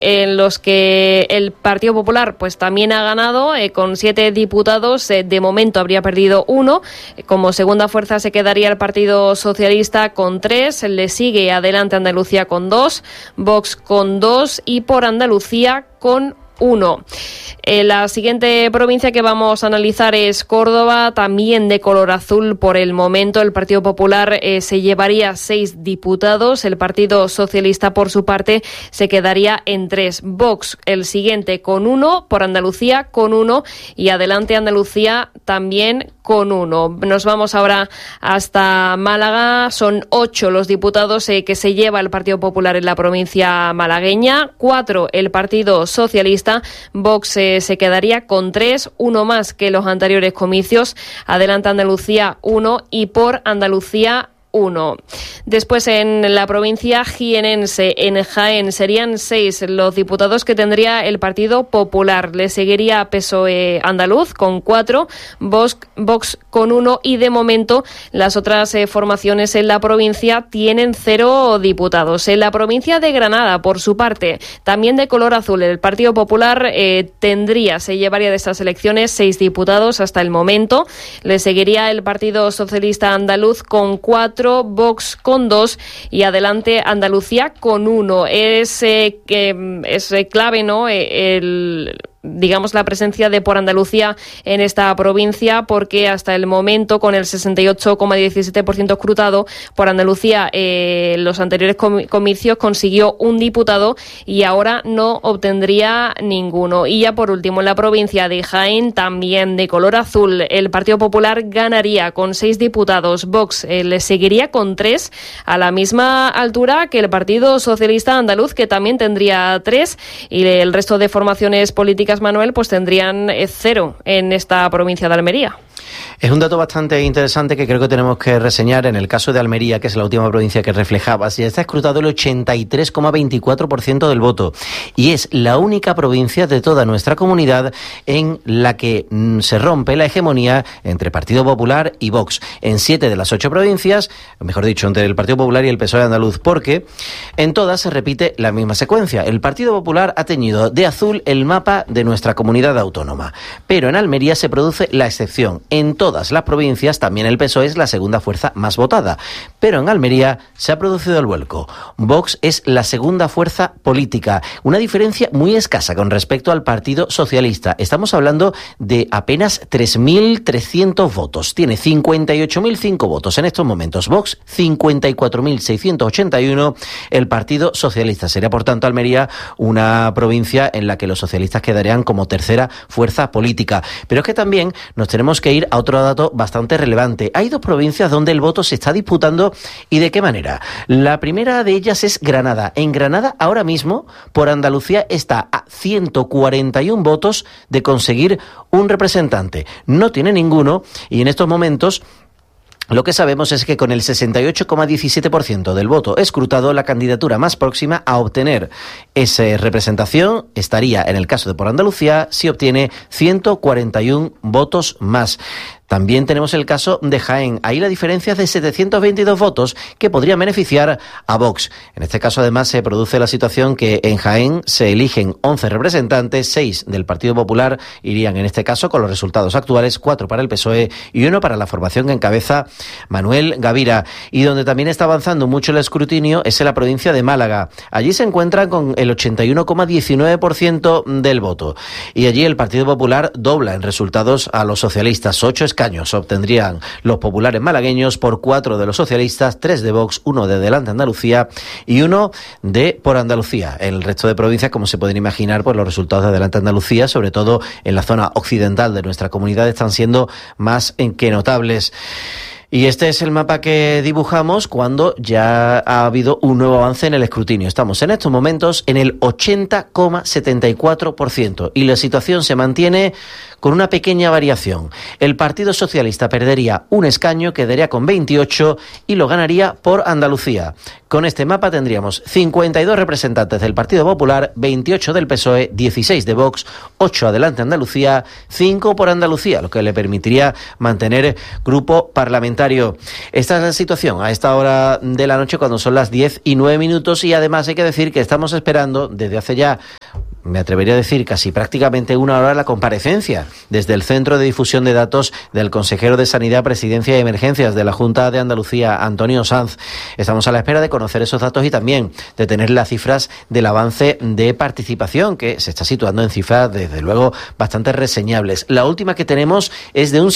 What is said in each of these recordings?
en los que el Partido Popular pues también ha ganado con 7 diputados. De momento habría perdido 1. Como segunda fuerza se quedaría el Partido Socialista con 3. Le sigue Adelante Andalucía con 2, Vox con 2 y Por Andalucía con 1. La siguiente provincia que vamos a analizar es Córdoba, también de color azul por el momento. El Partido Popular se llevaría 6 diputados. El Partido Socialista, por su parte, se quedaría en 3. Vox, el siguiente, con 1. Por Andalucía, con 1. Y Adelante Andalucía, también con 1. Nos vamos ahora hasta Málaga. Son 8 los diputados que se lleva el Partido Popular en la provincia malagueña. 4 el Partido Socialista. Vox se quedaría con 3, 1 más que los anteriores comicios. Adelante Andalucía 1 y Por Andalucía 1. Después en la provincia jienense, en Jaén, serían 6 los diputados que tendría el Partido Popular. Le seguiría PSOE andaluz con 4, Vox con 1 y de momento las otras formaciones en la provincia tienen 0 diputados. En la provincia de Granada, por su parte, también de color azul, el Partido Popular se llevaría de estas elecciones 6 diputados hasta el momento. Le seguiría el Partido Socialista andaluz con 4, Vox con 2 y Adelante Andalucía con 1. Es clave, ¿no? Digamos, la presencia de Por Andalucía en esta provincia, porque hasta el momento, con el 68,17% escrutado, Por Andalucía los anteriores comicios consiguió un diputado y ahora no obtendría ninguno. Y ya por último, en la provincia de Jaén, también de color azul, el Partido Popular ganaría con 6 diputados. Vox le seguiría con 3, a la misma altura que el Partido Socialista andaluz, que también tendría 3, y el resto de formaciones políticas, Manuel, pues tendrían 0 en esta provincia de Almería. Es un dato bastante interesante que creo que tenemos que reseñar. En el caso de Almería, que es la última provincia que reflejabas, ya está escrutado el 83,24% del voto y es la única provincia de toda nuestra comunidad en la que se rompe la hegemonía entre Partido Popular y Vox. En 7 de las 8 provincias, mejor dicho, entre el Partido Popular y el PSOE andaluz, porque en todas se repite la misma secuencia. El Partido Popular ha teñido de azul el mapa de nuestra comunidad autónoma, pero en Almería se produce la excepción. En todas las provincias también el PSOE es la segunda fuerza más votada, pero en Almería se ha producido el vuelco. Vox es la segunda fuerza política, una diferencia muy escasa con respecto al Partido Socialista. Estamos hablando de apenas 3.300 votos. Tiene 58.005 votos en estos momentos. Vox, 54.681. El Partido Socialista. Sería, por tanto, Almería una provincia en la que los socialistas quedarían como tercera fuerza política. Pero es que también nos tenemos que ir a otro dato bastante relevante. Hay 2 provincias donde el voto se está disputando, ¿y de qué manera? La primera de ellas es Granada. En Granada, ahora mismo, Por Andalucía está a 141 votos de conseguir un representante. No tiene ninguno y en estos momentos lo que sabemos es que con el 68,17% del voto escrutado, la candidatura más próxima a obtener esa representación estaría, en el caso de Por Andalucía, si obtiene 141 votos más. También tenemos el caso de Jaén. Ahí la diferencia es de 722 votos que podrían beneficiar a Vox. En este caso, además, se produce la situación que en Jaén se eligen 11 representantes, 6 del Partido Popular irían, en este caso, con los resultados actuales, 4 para el PSOE y 1 para la formación que encabeza Manuel Gavira. Y donde también está avanzando mucho el escrutinio es en la provincia de Málaga. Allí se encuentran con el 81,19% del voto. Y allí el Partido Popular dobla en resultados a los socialistas. 8 escaños obtendrían los populares malagueños por 4 de los socialistas, 3 de Vox, 1 de Adelante Andalucía y 1 de Por Andalucía. En el resto de provincias, como se pueden imaginar, pues los resultados de Adelante Andalucía, sobre todo en la zona occidental de nuestra comunidad, están siendo más que notables. Y este es el mapa que dibujamos cuando ya ha habido un nuevo avance en el escrutinio. Estamos en estos momentos en el 80,74% y la situación se mantiene con una pequeña variación. El Partido Socialista perdería un escaño, quedaría con 28 y lo ganaría Por Andalucía Con este mapa tendríamos 52 representantes del Partido Popular, 28 del PSOE, 16 de Vox, 8 Adelante Andalucía, 5 por Andalucía, lo que le permitiría mantener grupo parlamentario. Esta es la situación a esta hora de la noche, cuando son las 10:09, y además hay que decir que estamos esperando desde hace ya, me atrevería a decir, casi prácticamente una hora, la comparecencia desde el Centro de Difusión de Datos del consejero de Sanidad, Presidencia y Emergencias de la Junta de Andalucía, Antonio Sanz. Estamos a la espera de conocer esos datos y también de tener las cifras del avance de participación, que se está situando en cifras, desde luego, bastante reseñables. La última que tenemos es de un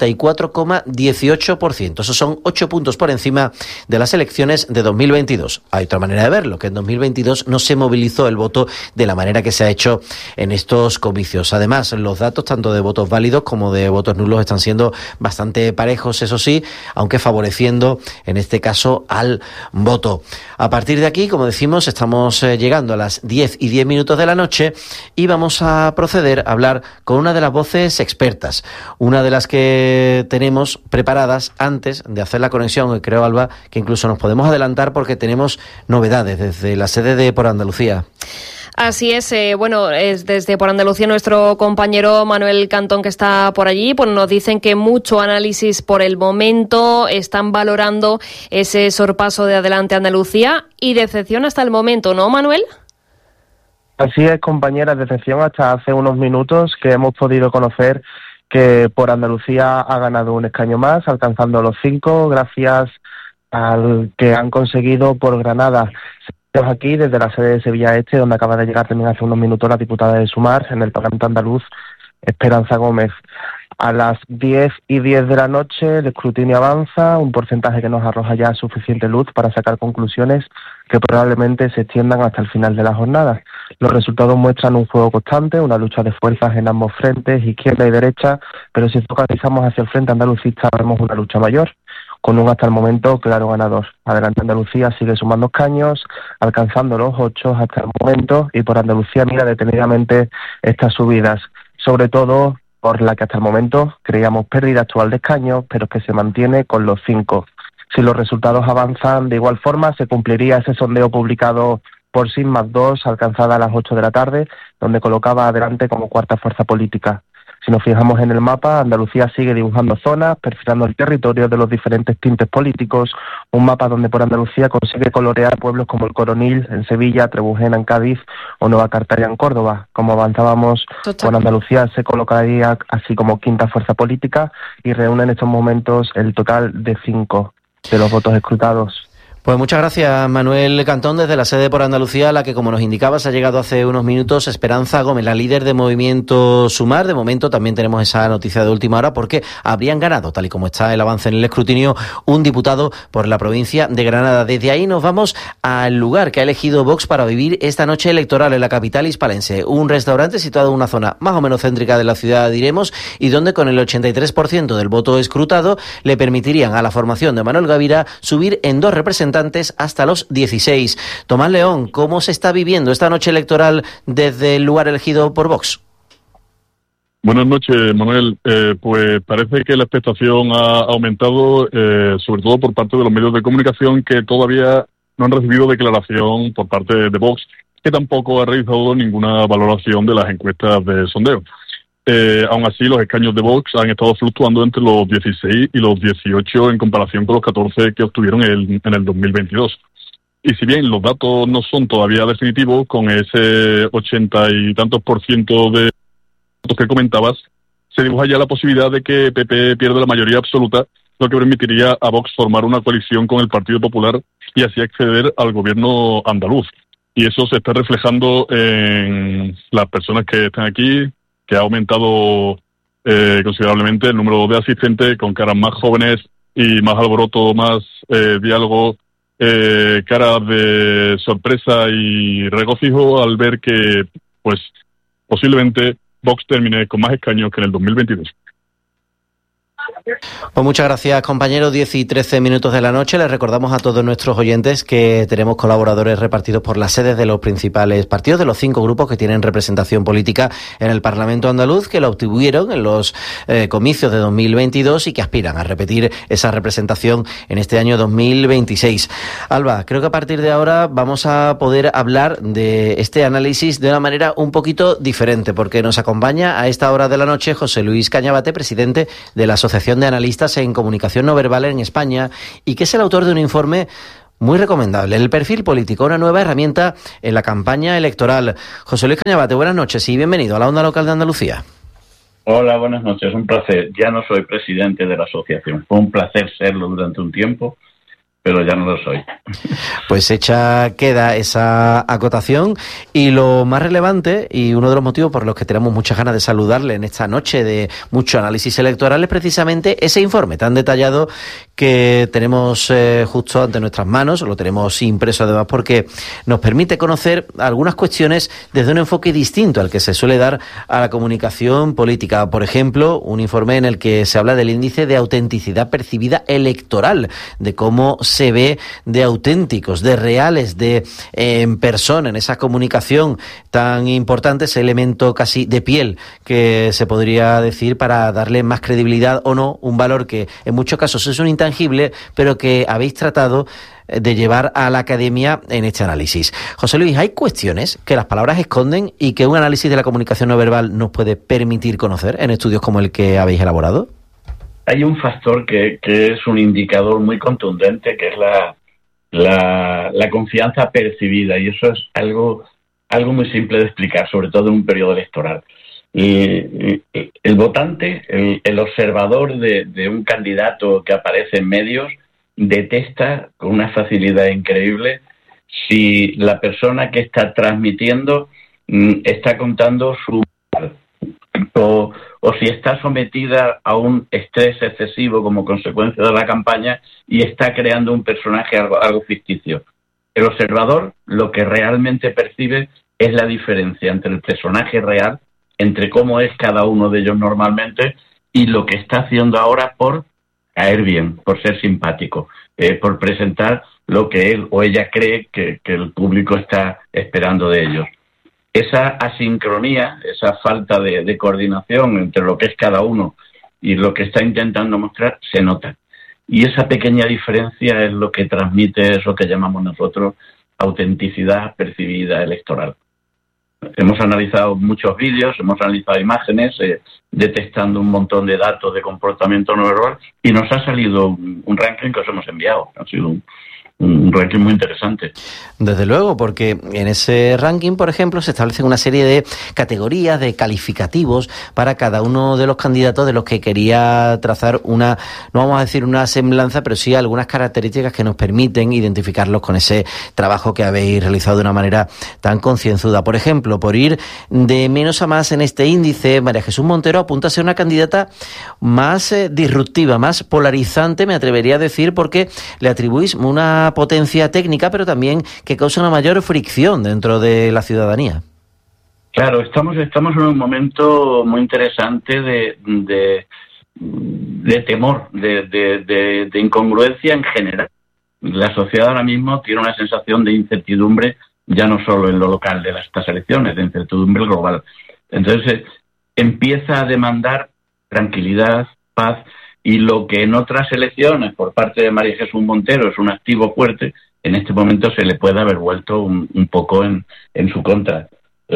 64,18%. Esos son 8 puntos por encima de las elecciones de 2022. Hay otra manera de verlo, que en 2022 no se movilizó el voto de la manera que se ha hecho en estos comicios. Además, los datos tanto de votos válidos como de votos nulos están siendo bastante parejos, eso sí, aunque favoreciendo en este caso al voto. A partir de aquí, como decimos, estamos llegando a las 10:10 de la noche y vamos a proceder a hablar con una de las voces expertas, una de las que tenemos preparadas antes de hacer la conexión. Creo, Alba, que incluso nos podemos adelantar porque tenemos novedades desde la sede de Por Andalucía. Así es, es desde Por Andalucía nuestro compañero Manuel Cantón, que está por allí, pues nos dicen que mucho análisis por el momento, están valorando ese sorpaso de Adelante Andalucía y decepción hasta el momento, ¿no, Manuel? Así es, compañera, decepción hasta hace unos minutos, que hemos podido conocer que Por Andalucía ha ganado un escaño más, alcanzando los 5, gracias al que han conseguido por Granada. Aquí desde la sede de Sevilla Este, donde acaba de llegar también hace unos minutos la diputada de Sumar en el Parlamento andaluz, Esperanza Gómez. A las 10:10 de la noche el escrutinio avanza, un porcentaje que nos arroja ya suficiente luz para sacar conclusiones que probablemente se extiendan hasta el final de la jornada. Los resultados muestran un juego constante, una lucha de fuerzas en ambos frentes, izquierda y derecha, pero si focalizamos hacia el frente andalucista vemos una lucha mayor, con un hasta el momento claro ganador. Adelante Andalucía sigue sumando escaños, alcanzando los 8 hasta el momento, y Por Andalucía mira detenidamente estas subidas, sobre todo por la que hasta el momento creíamos pérdida actual de escaños, pero que se mantiene con los 5. Si los resultados avanzan de igual forma, se cumpliría ese sondeo publicado por SIN más 2, alcanzada a las 8 de la tarde, donde colocaba Adelante como cuarta fuerza política. Si nos fijamos en el mapa, Andalucía sigue dibujando zonas, perfilando el territorio de los diferentes tintes políticos, un mapa donde Por Andalucía consigue colorear pueblos como el Coronil en Sevilla, Trebujena en Cádiz o Nueva Cartaya en Córdoba. Como avanzábamos, Por Andalucía se colocaría así como quinta fuerza política y reúne en estos momentos el total de 5 de los votos escrutados. Pues muchas gracias, Manuel Cantón, desde la sede de Por Andalucía, a la que, como nos indicabas, ha llegado hace unos minutos Esperanza Gómez, la líder de Movimiento Sumar. De momento también tenemos esa noticia de última hora, porque habrían ganado, tal y como está el avance en el escrutinio, un diputado por la provincia de Granada. Desde ahí nos vamos al lugar que ha elegido Vox para vivir esta noche electoral en la capital hispalense. Un restaurante situado en una zona más o menos céntrica de la ciudad, diremos, y donde con el 83% del voto escrutado le permitirían a la formación de Manuel Gavira subir en 2 representantes hasta los 16. Tomás León, ¿cómo se está viviendo esta noche electoral desde el lugar elegido por Vox? Buenas noches, Manuel. Pues parece que la expectación ha aumentado, sobre todo por parte de los medios de comunicación, que todavía no han recibido declaración por parte de Vox, que tampoco ha realizado ninguna valoración de las encuestas de sondeo. Aún así, los escaños de Vox han estado fluctuando entre los 16 y los 18 en comparación con los 14 que obtuvieron en el 2022. Y si bien los datos no son todavía definitivos, con ese 80 y tantos % de votos que comentabas, se dibuja ya la posibilidad de que PP pierda la mayoría absoluta, lo que permitiría a Vox formar una coalición con el Partido Popular y así acceder al gobierno andaluz. Y eso se está reflejando en las personas que están aquí, que ha aumentado considerablemente el número de asistentes, con caras más jóvenes y más alboroto, más diálogo, caras de sorpresa y regocijo al ver que, pues, posiblemente Vox termine con más escaños que en el 2022. Pues muchas gracias, compañeros. 10 y 13 minutos de la noche. Les recordamos a todos nuestros oyentes que tenemos colaboradores repartidos por las sedes de los principales partidos, de los 5 grupos que tienen representación política en el Parlamento andaluz, que lo obtuvieron en los comicios de 2022 y que aspiran a repetir esa representación en este año 2026. Alba, creo que a partir de ahora vamos a poder hablar de este análisis de una manera un poquito diferente, porque nos acompaña a esta hora de la noche José Luis Cañabate, presidente de la Asociación de Analistas en Comunicación No Verbal en España, y que es el autor de un informe muy recomendable, El perfil político, una nueva herramienta en la campaña electoral. José Luis Cañabate, buenas noches y bienvenido a la Onda Local de Andalucía. Hola, buenas noches, un placer. Ya no soy presidente de la asociación, fue un placer serlo durante un tiempo, pero ya no lo soy. Pues hecha queda esa acotación, y lo más relevante y uno de los motivos por los que tenemos muchas ganas de saludarle en esta noche de mucho análisis electoral es precisamente ese informe tan detallado que tenemos justo ante nuestras manos. Lo tenemos impreso además porque nos permite conocer algunas cuestiones desde un enfoque distinto al que se suele dar a la comunicación política. Por ejemplo, un informe en el que se habla del índice de autenticidad percibida electoral, de cómo se ve de auténticos, de reales, de en persona, en esa comunicación tan importante, ese elemento casi de piel que se podría decir para darle más credibilidad o no, un valor que en muchos casos es un intangible, pero que habéis tratado de llevar a la academia en este análisis. José Luis, ¿hay cuestiones que las palabras esconden y que un análisis de la comunicación no verbal nos puede permitir conocer en estudios como el que habéis elaborado? Hay un factor que es un indicador muy contundente, que es la confianza percibida, y eso es algo muy simple de explicar, sobre todo en un periodo electoral. El votante, el observador de un candidato que aparece en medios, detecta con una facilidad increíble si la persona que está transmitiendo está contando su o si está sometida a un estrés excesivo como consecuencia de la campaña y está creando un personaje algo ficticio. El observador lo que realmente percibe es la diferencia entre el personaje real, entre cómo es cada uno de ellos normalmente, y lo que está haciendo ahora por caer bien, por ser simpático, por presentar lo que él o ella cree que el público está esperando de ellos. Esa asincronía, esa falta de coordinación entre lo que es cada uno y lo que está intentando mostrar, se nota. Y esa pequeña diferencia es lo que transmite eso que llamamos nosotros autenticidad percibida electoral. Hemos analizado muchos vídeos, hemos analizado imágenes, detectando un montón de datos de comportamiento no verbal, y nos ha salido un ranking que os hemos enviado. Ha sido un ranking muy interesante. Desde luego, porque en ese ranking, por ejemplo, se establecen una serie de categorías, de calificativos para cada uno de los candidatos de los que quería trazar una, no vamos a decir una semblanza, pero sí algunas características que nos permiten identificarlos con ese trabajo que habéis realizado de una manera tan concienzuda. Por ejemplo, por ir de menos a más en este índice, María Jesús Montero apunta a ser una candidata más disruptiva, más polarizante, me atrevería a decir, porque le atribuís una potencia técnica, pero también que causa una mayor fricción dentro de la ciudadanía. Claro, estamos en un momento muy interesante de temor, de incongruencia en general. La sociedad ahora mismo tiene una sensación de incertidumbre, ya no solo en lo local de estas elecciones, de incertidumbre global. Entonces empieza a demandar tranquilidad, paz, y lo que en otras elecciones por parte de María Jesús Montero es un activo fuerte, en este momento se le puede haber vuelto un poco en su contra.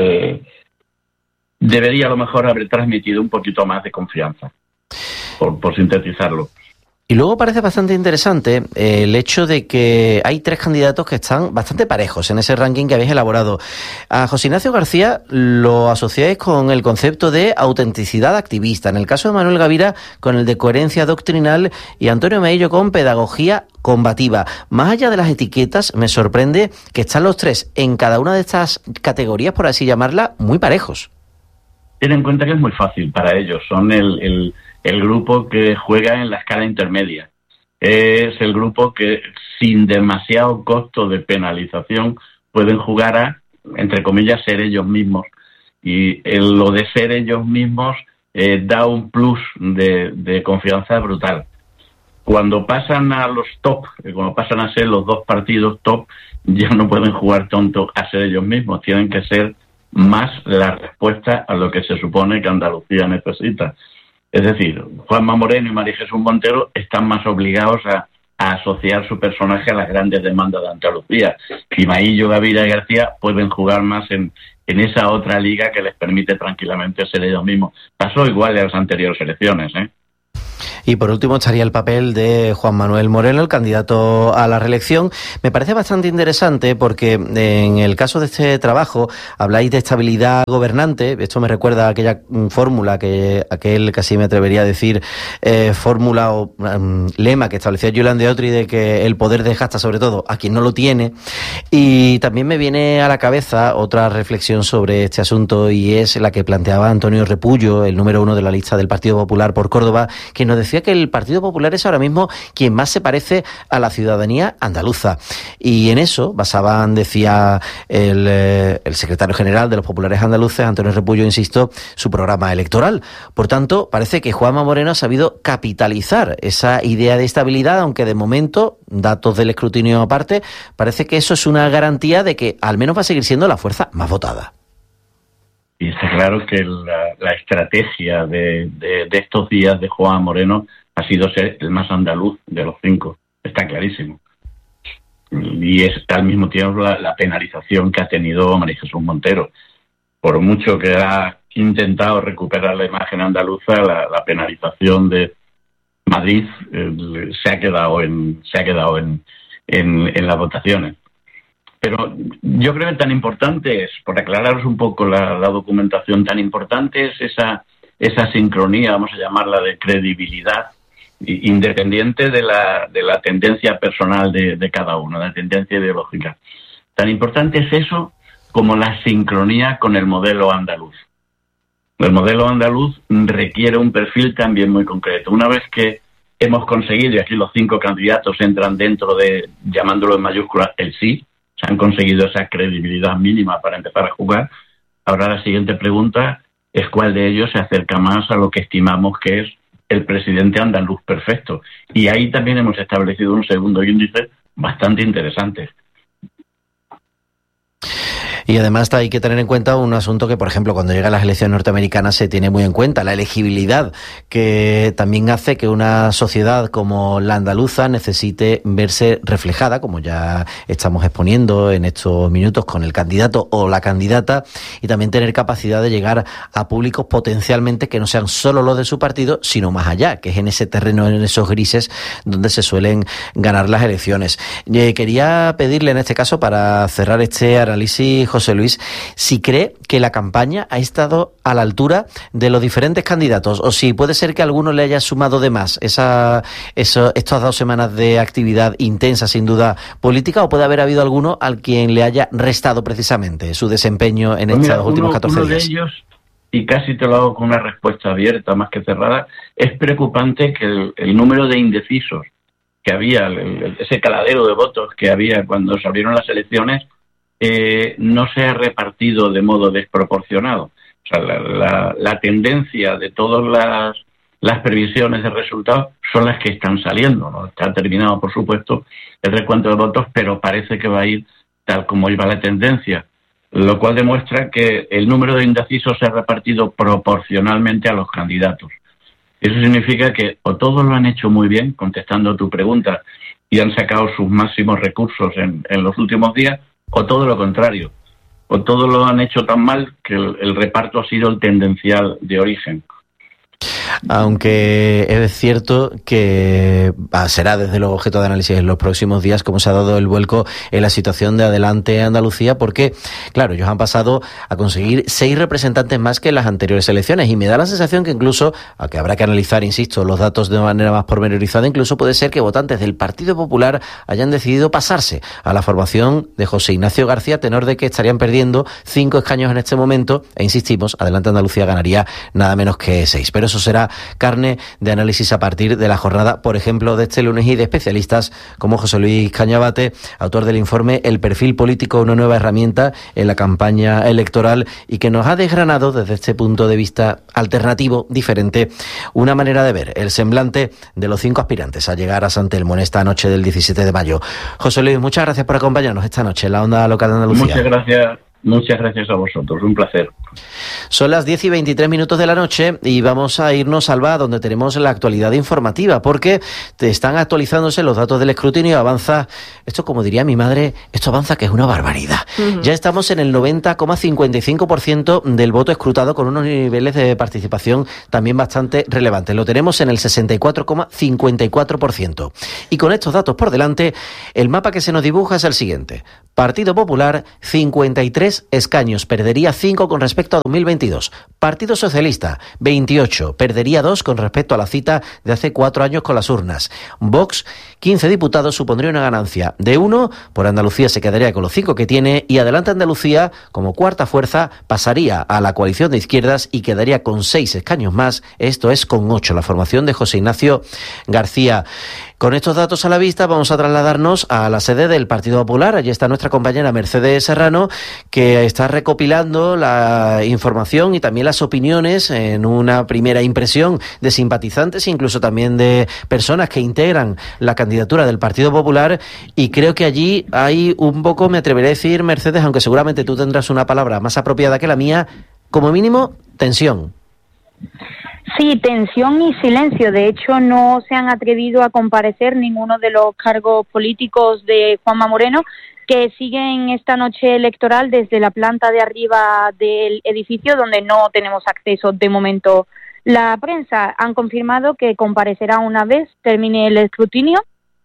Debería a lo mejor haber transmitido un poquito más de confianza, por sintetizarlo. Y luego parece bastante interesante el hecho de que hay 3 candidatos que están bastante parejos en ese ranking que habéis elaborado. A José Ignacio García lo asociáis con el concepto de autenticidad activista. En el caso de Manuel Gavira, con el de coherencia doctrinal, y Antonio Meillo con pedagogía combativa. Más allá de las etiquetas, me sorprende que están los 3 en cada una de estas categorías, por así llamarla, muy parejos. Ten en cuenta que es muy fácil para ellos. Son el grupo que juega en la escala intermedia. Es el grupo que, sin demasiado costo de penalización, pueden jugar a, entre comillas, ser ellos mismos. Y lo de ser ellos mismos da un plus de confianza brutal. Cuando pasan a los top, cuando pasan a ser los dos partidos top, ya no pueden jugar tonto a ser ellos mismos, tienen que ser más la respuesta a lo que se supone que Andalucía necesita. Es decir, Juanma Moreno y María Jesús Montero están más obligados a asociar su personaje a las grandes demandas de Andalucía. Y Maillo, Gavira y García pueden jugar más en esa otra liga que les permite tranquilamente ser ellos mismos. Pasó igual en las anteriores elecciones, ¿eh? Y por último estaría el papel de Juan Manuel Moreno, el candidato a la reelección. Me parece bastante interesante porque en el caso de este trabajo habláis de estabilidad gobernante. Esto me recuerda a aquella fórmula, casi me atrevería a decir, fórmula o lema que estableció Julián de Otri, de que el poder desgasta sobre todo a quien no lo tiene. Y también me viene a la cabeza otra reflexión sobre este asunto, y es la que planteaba Antonio Repullo, el número 1 de la lista del Partido Popular por Córdoba, que nos decía que el Partido Popular es ahora mismo quien más se parece a la ciudadanía andaluza. Y en eso basaban, decía el secretario general de los populares andaluces, Antonio Repullo, insisto, su programa electoral. Por tanto, parece que Juanma Moreno ha sabido capitalizar esa idea de estabilidad, aunque de momento, datos del escrutinio aparte, parece que eso es una garantía de que al menos va a seguir siendo la fuerza más votada. Y está claro que la estrategia de estos días de Juan Moreno ha sido ser el más andaluz de los 5. Está clarísimo. Y es al mismo tiempo la penalización que ha tenido María Jesús Montero. Por mucho que ha intentado recuperar la imagen andaluza, la penalización de Madrid se ha quedado en las votaciones. Pero yo creo que tan importante es, por aclararos un poco la documentación, tan importante es esa sincronía, vamos a llamarla, de credibilidad, independiente de la tendencia personal de cada uno, la tendencia ideológica. Tan importante es eso como la sincronía con el modelo andaluz. El modelo andaluz requiere un perfil también muy concreto. Una vez que hemos conseguido, y aquí los 5 candidatos entran dentro de, llamándolo en mayúsculas, el sí, se han conseguido esa credibilidad mínima para empezar a jugar. Ahora la siguiente pregunta es cuál de ellos se acerca más a lo que estimamos que es el presidente andaluz perfecto. Y ahí también hemos establecido un segundo índice bastante interesante. Y además hay que tener en cuenta un asunto que, por ejemplo, cuando llegan las elecciones norteamericanas se tiene muy en cuenta, la elegibilidad, que también hace que una sociedad como la andaluza necesite verse reflejada, como ya estamos exponiendo en estos minutos con el candidato o la candidata, y también tener capacidad de llegar a públicos potencialmente que no sean solo los de su partido, sino más allá, que es en ese terreno, en esos grises, donde se suelen ganar las elecciones. Quería pedirle en este caso, para cerrar este análisis, José Luis, si cree que la campaña ha estado a la altura de los diferentes candidatos, o si puede ser que a alguno le haya sumado de más estas 2 semanas de actividad intensa, sin duda, política, o puede haber habido alguno al quien le haya restado precisamente su desempeño en estos últimos 14 días. Uno de ellos, y casi te lo hago con una respuesta abierta más que cerrada, es preocupante que el número de indecisos que había, ese caladero de votos que había cuando se abrieron las elecciones, no se ha repartido de modo desproporcionado. O sea, la tendencia de todas las previsiones de resultados son las que están saliendo, ¿no? Está terminado, por supuesto, el recuento de votos, pero parece que va a ir tal como iba la tendencia, lo cual demuestra que el número de indecisos se ha repartido proporcionalmente a los candidatos. Eso significa que o todos lo han hecho muy bien, contestando tu pregunta, y han sacado sus máximos recursos en los últimos días, o todo lo contrario, o todos lo han hecho tan mal que el reparto ha sido el tendencial de origen. Aunque es cierto que será desde luego objeto de análisis en los próximos días cómo se ha dado el vuelco en la situación de Adelante Andalucía, porque, claro, ellos han pasado a conseguir 6 representantes más que en las anteriores elecciones, y me da la sensación que incluso, aunque habrá que analizar, insisto, los datos de manera más pormenorizada, incluso puede ser que votantes del Partido Popular hayan decidido pasarse a la formación de José Ignacio García, tenor de que estarían perdiendo 5 escaños en este momento, e insistimos, Adelante Andalucía ganaría nada menos que 6, pero eso será será carne de análisis a partir de la jornada, por ejemplo, de este lunes, y de especialistas como José Luis Cañabate, autor del informe El perfil político, una nueva herramienta en la campaña electoral, y que nos ha desgranado desde este punto de vista alternativo, diferente, una manera de ver el semblante de los 5 aspirantes a llegar a San Telmo en esta noche del 17 de mayo. José Luis, muchas gracias por acompañarnos esta noche en la Onda Local de Andalucía. Muchas gracias a vosotros, un placer. Son las 10:23 de la noche y vamos a irnos, Alba, donde tenemos la actualidad informativa, porque te están actualizándose los datos del escrutinio. Avanza, esto como diría mi madre, esto avanza que es una barbaridad. Ya estamos en el 90,55% del voto escrutado, con unos niveles de participación también bastante relevantes. Lo tenemos en el 64,54%. Y con estos datos por delante, el mapa que se nos dibuja es el siguiente. Partido Popular, 53 escaños, perdería 5 con respecto a 2022. Partido Socialista, 28, perdería 2 con respecto a la cita de hace 4 años con las urnas. Vox, 15 diputados, supondría una ganancia de 1, por Andalucía se quedaría con los 5 que tiene, y Adelante Andalucía, como cuarta fuerza, pasaría a la coalición de izquierdas y quedaría con 6 escaños más, esto es con 8, la formación de José Ignacio García. Con estos datos a la vista vamos a trasladarnos a la sede del Partido Popular. Allí está nuestra compañera Mercedes Serrano, que está recopilando la información y también las opiniones en una primera impresión de simpatizantes, incluso también de personas que integran la candidatura del Partido Popular. Y creo que allí hay un poco, me atreveré a decir, Mercedes, aunque seguramente tú tendrás una palabra más apropiada que la mía, como mínimo, tensión. Sí, tensión y silencio. De hecho, no se han atrevido a comparecer ninguno de los cargos políticos de Juanma Moreno, que siguen esta noche electoral desde la planta de arriba del edificio, donde no tenemos acceso de momento. La prensa han confirmado que comparecerá una vez termine el escrutinio,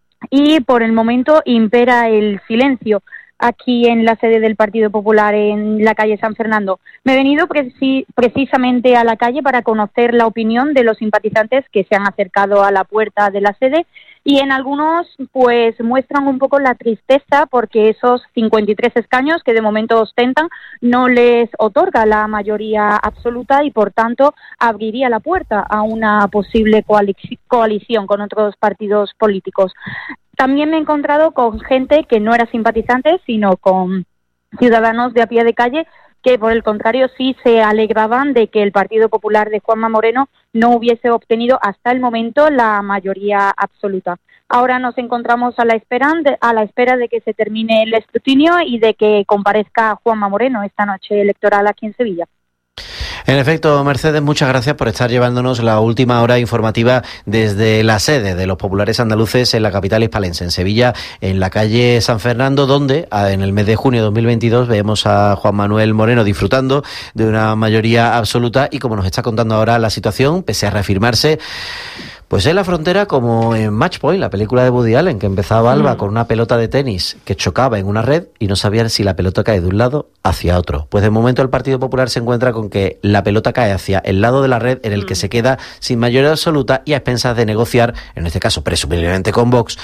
y por el momento impera el silencio aquí en la sede del Partido Popular en la calle San Fernando. Me he venido precisamente a la calle para conocer la opinión de los simpatizantes que se han acercado a la puerta de la sede, y en algunos pues muestran un poco la tristeza porque esos 53 escaños que de momento ostentan no les otorga la mayoría absoluta y por tanto abriría la puerta a una posible coalición con otros partidos políticos. También me he encontrado con gente que no era simpatizante, sino con ciudadanos de a pie de calle que, por el contrario, sí se alegraban de que el Partido Popular de Juanma Moreno no hubiese obtenido hasta el momento la mayoría absoluta. Ahora nos encontramos a la espera de que se termine el escrutinio y de que comparezca Juanma Moreno esta noche electoral aquí en Sevilla. En efecto, Mercedes, muchas gracias por estar llevándonos la última hora informativa desde la sede de los populares andaluces en la capital hispalense, en Sevilla, en la calle San Fernando, donde en el mes de junio de 2022 vemos a Juan Manuel Moreno disfrutando de una mayoría absoluta, y como nos está contando ahora la situación, pese a reafirmarse, pues en la frontera, como en Match Point, la película de Woody Allen, que empezaba Alba con una pelota de tenis que chocaba en una red y no sabían si la pelota cae de un lado hacia otro. Pues de momento el Partido Popular se encuentra con que la pelota cae hacia el lado de la red, en el que se queda sin mayoría absoluta y a expensas de negociar, en este caso presumiblemente con Vox,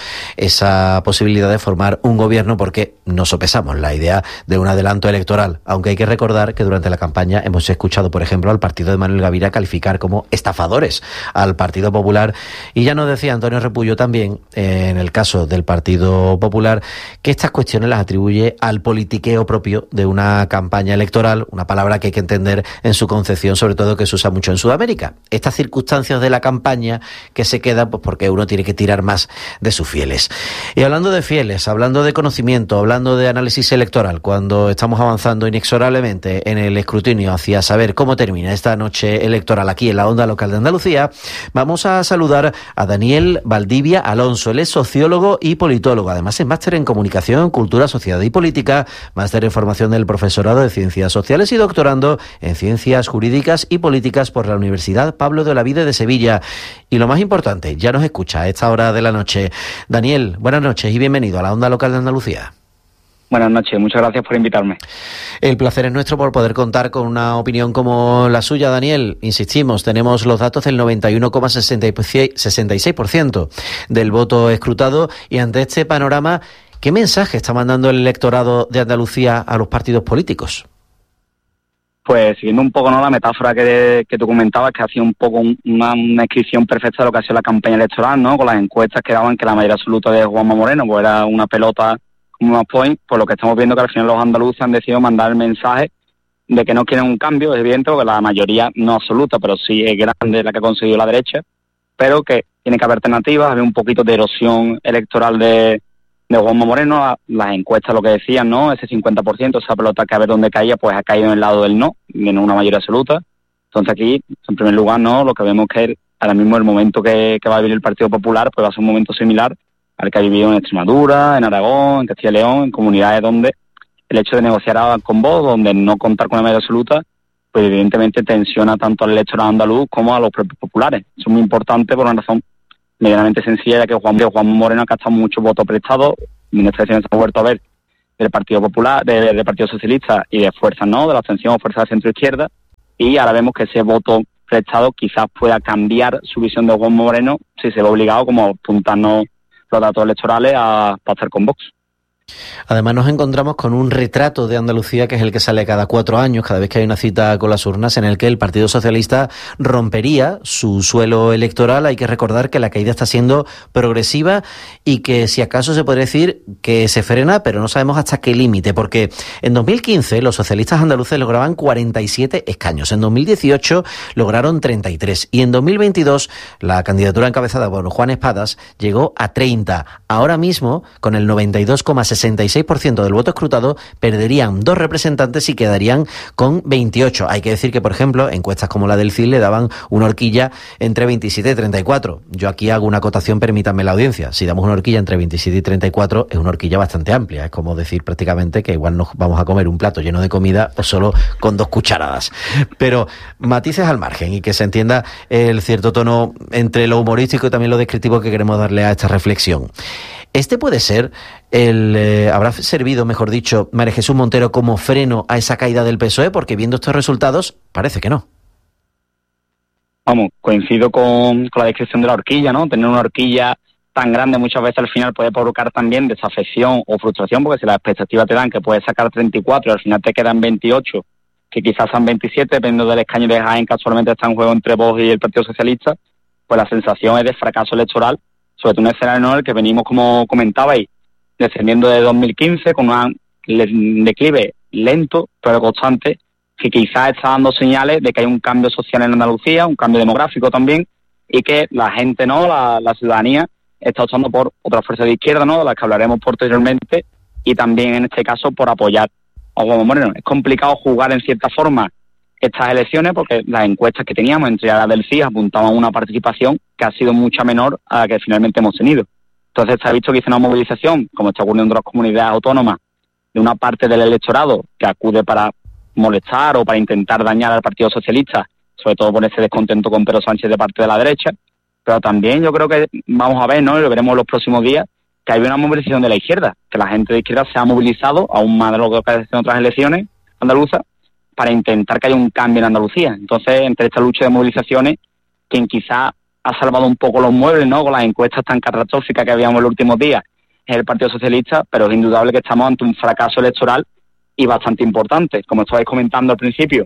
esa posibilidad de formar un gobierno, porque no sopesamos la idea de un adelanto electoral, aunque hay que recordar que durante la campaña hemos escuchado, por ejemplo, al partido de Manuel Gavira calificar como estafadores al Partido Popular. Y ya nos decía Antonio Repullo también, en el caso del Partido Popular, que estas cuestiones las atribuye al politiqueo propio de una campaña electoral, una palabra que hay que entender en su concepción, sobre todo que se usa mucho en Sudamérica. Estas circunstancias de la campaña que se quedan pues porque uno tiene que tirar más de sus fieles. Y hablando de fieles, hablando de conocimiento, hablando de análisis electoral, cuando estamos avanzando inexorablemente en el escrutinio hacia saber cómo termina esta noche electoral aquí en la Onda Local de Andalucía, vamos a saludar a Daniel Valdivia Alonso. Él es sociólogo y politólogo. Además es máster en Comunicación, Cultura, Sociedad y Política, máster en Formación del Profesorado de Ciencias Sociales y doctorando en Ciencias Jurídicas y Políticas por la Universidad Pablo de Olavide de Sevilla. Y lo más importante, ya nos escucha a esta hora de la noche. Daniel, buenas noches y bienvenido a la Onda Local de Andalucía. Buenas noches, muchas gracias por invitarme. El placer es nuestro por poder contar con una opinión como la suya, Daniel. Insistimos, tenemos los datos del 91,66% del voto escrutado, y ante este panorama, ¿qué mensaje está mandando el electorado de Andalucía a los partidos políticos? Pues siguiendo un poco, ¿no?, la metáfora que tú comentabas, que hacía un poco una descripción perfecta de lo que ha sido la campaña electoral, ¿no?, con las encuestas que daban que la mayoría absoluta de Juanma Moreno pues era una pelota como más point, pues lo que estamos viendo que al final los andaluces han decidido mandar el mensaje de que no quieren un cambio. Es evidente porque la mayoría no absoluta, pero sí es grande la que ha conseguido la derecha, pero que tiene que haber alternativas. Había un poquito de erosión electoral de Juanma Moreno. Las encuestas lo que decían, ¿no?, ese 50%, esa pelota que a ver dónde caía, pues ha caído en el lado del no, en una mayoría absoluta. Entonces aquí, en primer lugar, no, lo que vemos que ahora mismo el momento que va a vivir el Partido Popular pues va a ser un momento similar al que ha vivido en Extremadura, en Aragón, en Castilla y León, en comunidades donde el hecho de negociar con Vox, donde no contar con una mayoría absoluta, pues evidentemente tensiona tanto al electorado andaluz como a los propios populares. Eso es muy importante por una razón medianamente sencilla, ya que Juan Moreno ha gastado muchos votos prestados. En esta elección se ha vuelto a ver del Partido Popular, del Partido Socialista y de fuerzas, ¿no?, de la abstención o fuerzas de centro-izquierda, y ahora vemos que ese voto prestado quizás pueda cambiar su visión de Juan Moreno si se ve obligado, como apuntarnos los datos electorales, a pactar con Vox. Además nos encontramos con un retrato de Andalucía que es el que sale cada 4 años, cada vez que hay una cita con las urnas, en el que el Partido Socialista rompería su suelo electoral. Hay que recordar que la caída está siendo progresiva y que si acaso se podría decir que se frena, pero no sabemos hasta qué límite, porque en 2015 los socialistas andaluces lograban 47 escaños, en 2018 lograron 33 y en 2022 la candidatura encabezada por Juan Espadas llegó a 30. Ahora mismo, con el 92,66% del voto escrutado, perderían 2 representantes y quedarían con 28. Hay que decir que, por ejemplo, encuestas como la del CIL le daban una horquilla entre 27 y 34. Yo aquí hago una acotación, permítanme la audiencia. Si damos una horquilla entre 27 y 34, es una horquilla bastante amplia. Es como decir prácticamente que igual nos vamos a comer un plato lleno de comida pues solo con 2 cucharadas. Pero matices al margen y que se entienda el cierto tono entre lo humorístico y también lo descriptivo que queremos darle a esta reflexión. Este puede ser habrá servido, mejor dicho, María Jesús Montero como freno a esa caída del PSOE, porque viendo estos resultados parece que no. Vamos, coincido con la descripción de la horquilla, ¿no? Tener una horquilla tan grande muchas veces al final puede provocar también desafección o frustración, porque si las expectativas te dan que puedes sacar 34 y al final te quedan 28, que quizás sean 27, dependiendo del escaño de Jaén, casualmente está en juego entre Vox y el Partido Socialista, pues la sensación es de fracaso electoral, sobre todo un escenario en el que venimos, como comentabais, descendiendo de 2015 con un declive lento pero constante, que quizás está dando señales de que hay un cambio social en Andalucía, un cambio demográfico también, y que la gente, ¿no?, la ciudadanía está optando por otra fuerza de izquierda, ¿no?, de las que hablaremos posteriormente, y también en este caso por apoyar a Juanma Moreno. Es complicado jugar en cierta forma estas elecciones porque las encuestas que teníamos entre la del CIS apuntaban a una participación que ha sido mucha menor a la que finalmente hemos tenido. Entonces se ha visto que hizo una movilización, como está ocurriendo en otras comunidades autónomas, de una parte del electorado que acude para molestar o para intentar dañar al Partido Socialista, sobre todo por ese descontento con Pedro Sánchez de parte de la derecha. Pero también yo creo que vamos a ver, ¿no?, y lo veremos en los próximos días, que hay una movilización de la izquierda, que la gente de izquierda se ha movilizado aún más de lo que ha en otras elecciones andaluzas para intentar que haya un cambio en Andalucía. Entonces, entre esta lucha de movilizaciones, quien quizá ha salvado un poco los muebles, ¿no?, con las encuestas tan catastróficas que habíamos en los últimos días, es el Partido Socialista, pero es indudable que estamos ante un fracaso electoral y bastante importante. Como estabais comentando al principio,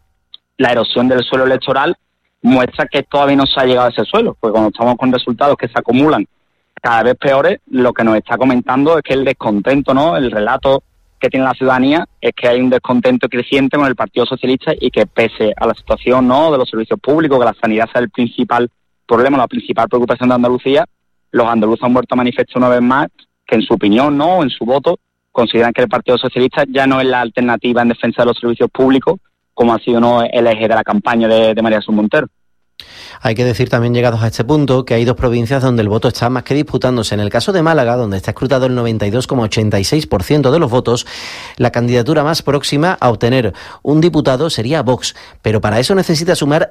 la erosión del suelo electoral muestra que todavía no se ha llegado a ese suelo, porque cuando estamos con resultados que se acumulan cada vez peores, lo que nos está comentando es que el descontento, ¿no?, el relato que tiene la ciudadanía es que hay un descontento creciente con el Partido Socialista y que pese a la situación, ¿no?, de los servicios públicos, que la sanidad sea el principal problema, la principal preocupación de Andalucía, los andaluces han vuelto a manifestar una vez más que en su opinión, ¿no?, en su voto, consideran que el Partido Socialista ya no es la alternativa en defensa de los servicios públicos, como ha sido, ¿no?, el eje de la campaña de María Jesús Montero. Hay que decir también, llegados a este punto, que hay 2 provincias donde el voto está más que disputándose. En el caso de Málaga, donde está escrutado el 92,86% de los votos, la candidatura más próxima a obtener un diputado sería Vox, pero para eso necesita sumar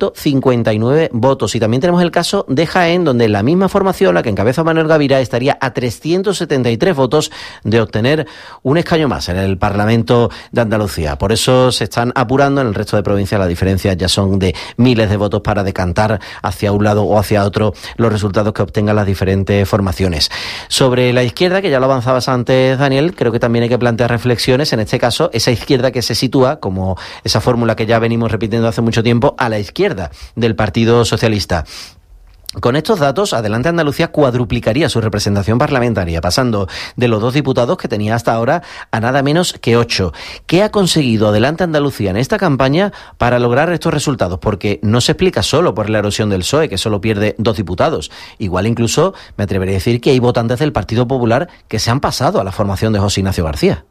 159 votos. Y también tenemos el caso de Jaén, donde la misma formación, la que encabeza Manuel Gavira, estaría a 373 votos de obtener un escaño más en el Parlamento de Andalucía. Por eso se están apurando. En el resto de provincias las diferencias ya son de miles de votos para para decantar hacia un lado o hacia otro los resultados que obtengan las diferentes formaciones. Sobre la izquierda, que ya lo avanzabas antes, Daniel, creo que también hay que plantear reflexiones, en este caso, esa izquierda que se sitúa, como esa fórmula que ya venimos repitiendo hace mucho tiempo, a la izquierda del Partido Socialista. Con estos datos, Adelante Andalucía cuadruplicaría su representación parlamentaria, pasando de los 2 diputados que tenía hasta ahora a nada menos que 8. ¿Qué ha conseguido Adelante Andalucía en esta campaña para lograr estos resultados? Porque no se explica solo por la erosión del PSOE, que solo pierde 2 diputados. Igual incluso me atrevería a decir que hay votantes del Partido Popular que se han pasado a la formación de José Ignacio García.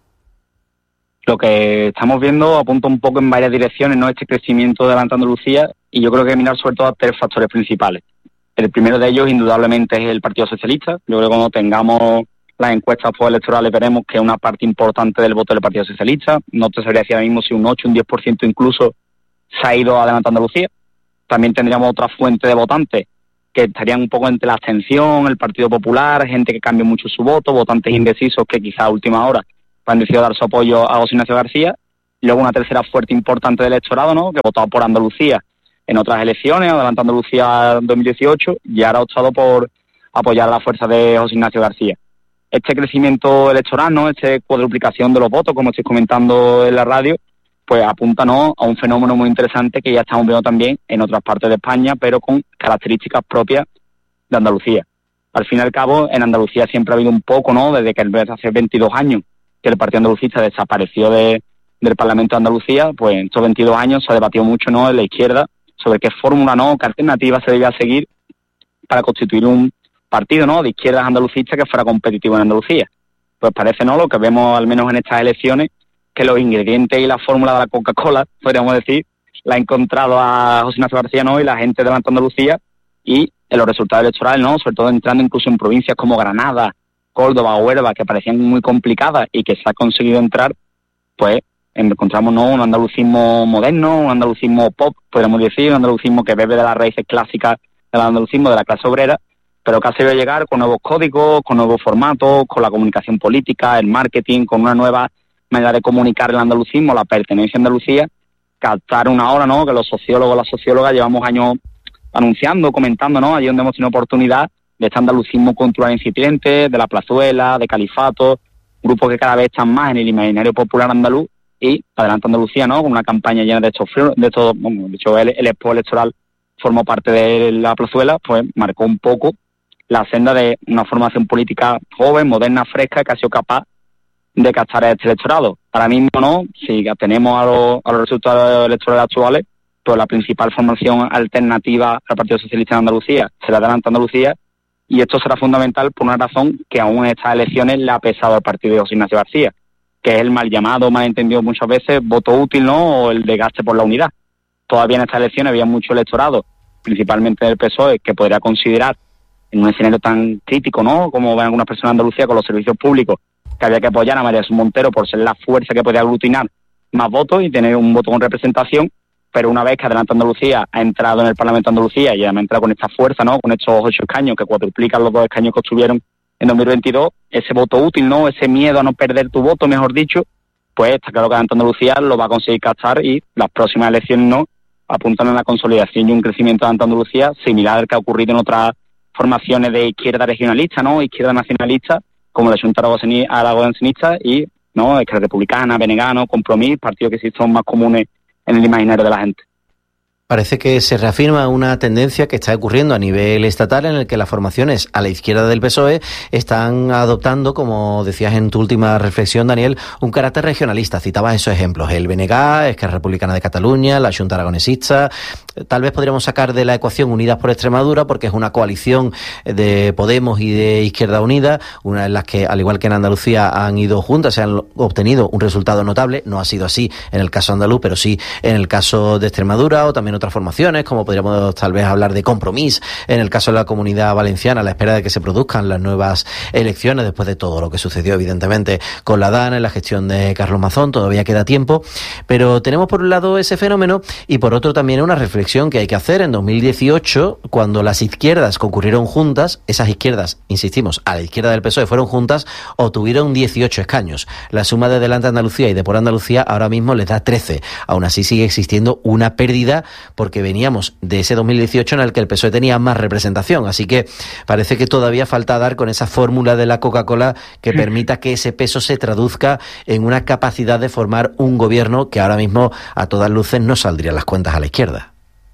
Lo que estamos viendo apunta un poco en varias direcciones, ¿no? Este crecimiento de Adelante Andalucía, y yo creo que hay que mirar sobre todo a 3 factores principales. El primero de ellos, indudablemente, es el Partido Socialista. Yo creo que cuando tengamos las encuestas postelectorales veremos que una parte importante del voto del Partido Socialista, no te sabría decir ahora mismo si un 8, un 10% incluso, se ha ido a Adelante Andalucía. También tendríamos otra fuente de votantes que estarían un poco entre la abstención, el Partido Popular, gente que cambia mucho su voto, votantes indecisos que quizá a última hora han decidido dar su apoyo a José Ignacio García. Y luego una tercera fuerte importante del electorado, ¿no?, que ha votado por Andalucía en otras elecciones, Adelante Andalucía 2018, y ahora ha optado por apoyar a la fuerza de José Ignacio García. Este crecimiento electoral, ¿no?, esta cuadruplicación de los votos, como estoy comentando en la radio, pues apunta, ¿no?, a un fenómeno muy interesante que ya estamos viendo también en otras partes de España, pero con características propias de Andalucía. Al fin y al cabo, en Andalucía siempre ha habido un poco, ¿no?, desde que hace 22 años que el Partido Andalucista desapareció del Parlamento de Andalucía, pues en estos 22 años se ha debatido mucho, ¿no?, en la izquierda, sobre qué fórmula, ¿no?, qué alternativa se debía seguir para constituir un partido, ¿no?, de izquierdas andalucistas que fuera competitivo en Andalucía. Pues parece, ¿no?, lo que vemos al menos en estas elecciones, que los ingredientes y la fórmula de la Coca-Cola, podríamos decir, la ha encontrado a José Ignacio García, ¿no?, y la gente de Adelante Andalucía, y en los resultados electorales, ¿no?, sobre todo entrando incluso en provincias como Granada, Córdoba o Huelva, que parecían muy complicadas y que se ha conseguido entrar, pues encontramos, ¿no?, un andalucismo moderno, un andalucismo pop, podríamos decir, un andalucismo que bebe de las raíces clásicas del andalucismo de la clase obrera, pero que ha sabido llegar con nuevos códigos, con nuevos formatos, con la comunicación política, el marketing, con una nueva manera de comunicar el andalucismo, la pertenencia a Andalucía, captar una hora, ¿no?, que los sociólogos, las sociólogas llevamos años anunciando, comentando, ¿no?, allí donde hemos tenido oportunidad de este andalucismo cultural incipiente, de la plazuela, de califato, grupos que cada vez están más en el imaginario popular andaluz, y Adelante Andalucía, ¿no?, con una campaña llena de estos, bueno, de hecho el expo electoral formó parte de la plazuela, pues marcó un poco la senda de una formación política joven, moderna, fresca, que ha sido capaz de captar a este electorado. Ahora mismo, ¿no?, si atenemos a los resultados electorales actuales, pues la principal formación alternativa al Partido Socialista de Andalucía será Adelante Andalucía, y esto será fundamental por una razón que aún en estas elecciones le ha pesado al partido de José Ignacio García, que es el mal llamado, mal entendido muchas veces, voto útil, ¿no?, o el desgaste por la unidad. Todavía en estas elecciones había mucho electorado, principalmente del PSOE, que podría considerar, en un escenario tan crítico, ¿no?, como ven algunas personas de Andalucía con los servicios públicos, que había que apoyar a María Jesús Montero por ser la fuerza que podía aglutinar más votos y tener un voto con representación. Pero una vez que Adelante Andalucía ha entrado en el Parlamento de Andalucía y además ha entrado con esta fuerza, ¿no?, con estos 8 escaños que cuadruplican los 2 escaños que obtuvieron en 2022, ese voto útil, ¿no?, ese miedo a no perder tu voto, mejor dicho, pues está claro que Adelante Andalucía lo va a conseguir captar, y las próximas elecciones, ¿no?, apuntan a la consolidación y un crecimiento de Adelante Andalucía similar al que ha ocurrido en otras formaciones de izquierda regionalista, ¿no?, izquierda nacionalista, como la Junta Aragonesa y, ¿no?, Esquerra Republicana, Benegano, Compromís, partidos que sí son más comunes en el imaginario de la gente. Parece que se reafirma una tendencia que está ocurriendo a nivel estatal, en el que las formaciones a la izquierda del PSOE están adoptando, como decías en tu última reflexión, Daniel, un carácter regionalista. Citabas esos ejemplos: el BNG, Esquerra Republicana de Cataluña, la Junta Aragonesista. Tal vez podríamos sacar de la ecuación Unidas por Extremadura, porque es una coalición de Podemos y de Izquierda Unida, una en las que, al igual que en Andalucía, han ido juntas, se han obtenido un resultado notable. No ha sido así en el caso andaluz, pero sí en el caso de Extremadura, o también otras formaciones, como podríamos tal vez hablar de Compromís en el caso de la Comunidad Valenciana, a la espera de que se produzcan las nuevas elecciones, después de todo lo que sucedió evidentemente con la DANA en la gestión de Carlos Mazón. Todavía queda tiempo, pero tenemos por un lado ese fenómeno y por otro también una reflexión reflexión que hay que hacer. En 2018, cuando las izquierdas concurrieron juntas, esas izquierdas, insistimos, a la izquierda del PSOE fueron juntas, obtuvieron 18 escaños. La suma de Adelante Andalucía y de Por Andalucía ahora mismo les da 13. Aún así sigue existiendo una pérdida porque veníamos de ese 2018 en el que el PSOE tenía más representación. Así que parece que todavía falta dar con esa fórmula de la Coca-Cola que permita que ese peso se traduzca en una capacidad de formar un gobierno que ahora mismo a todas luces no saldría las cuentas a la izquierda.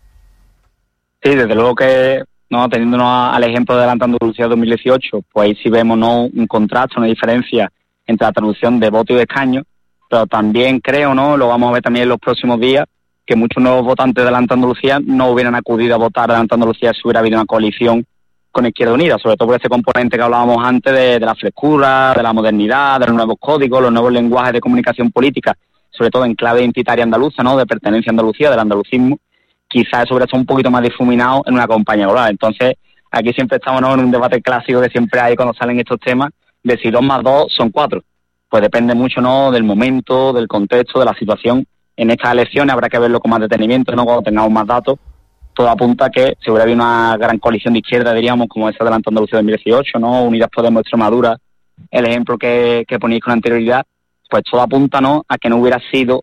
Sí, desde luego que, no, teniéndonos al ejemplo de Adelante Andalucía 2018, pues ahí sí vemos, ¿no?, un contraste, una diferencia entre la traducción de voto y de escaño, pero también creo, ¿no?, lo vamos a ver también en los próximos días, que muchos nuevos votantes de Adelante Andalucía no hubieran acudido a votar Adelante Andalucía si hubiera habido una coalición con Izquierda Unida, sobre todo por ese componente que hablábamos antes de la frescura, de la modernidad, de los nuevos códigos, los nuevos lenguajes de comunicación política, sobre todo en clave identitaria andaluza, ¿no?, de pertenencia a Andalucía, del andalucismo. Quizás eso hubiera estado un poquito más difuminado en una campaña global. Entonces, aquí siempre estamos, ¿no?, en un debate clásico que siempre hay cuando salen estos temas, de si 2 más 2 son 4. Pues depende mucho, ¿no?, del momento, del contexto, de la situación. En estas elecciones habrá que verlo con más detenimiento, ¿no?, cuando tengamos más datos. Todo apunta a que si hubiera habido una gran coalición de izquierda, diríamos, como esa Adelante Andalucía 2018, ¿no?, Unidas Podemos Extremadura, el ejemplo que ponéis con anterioridad, pues todo apunta, ¿no?, a que no hubiera sido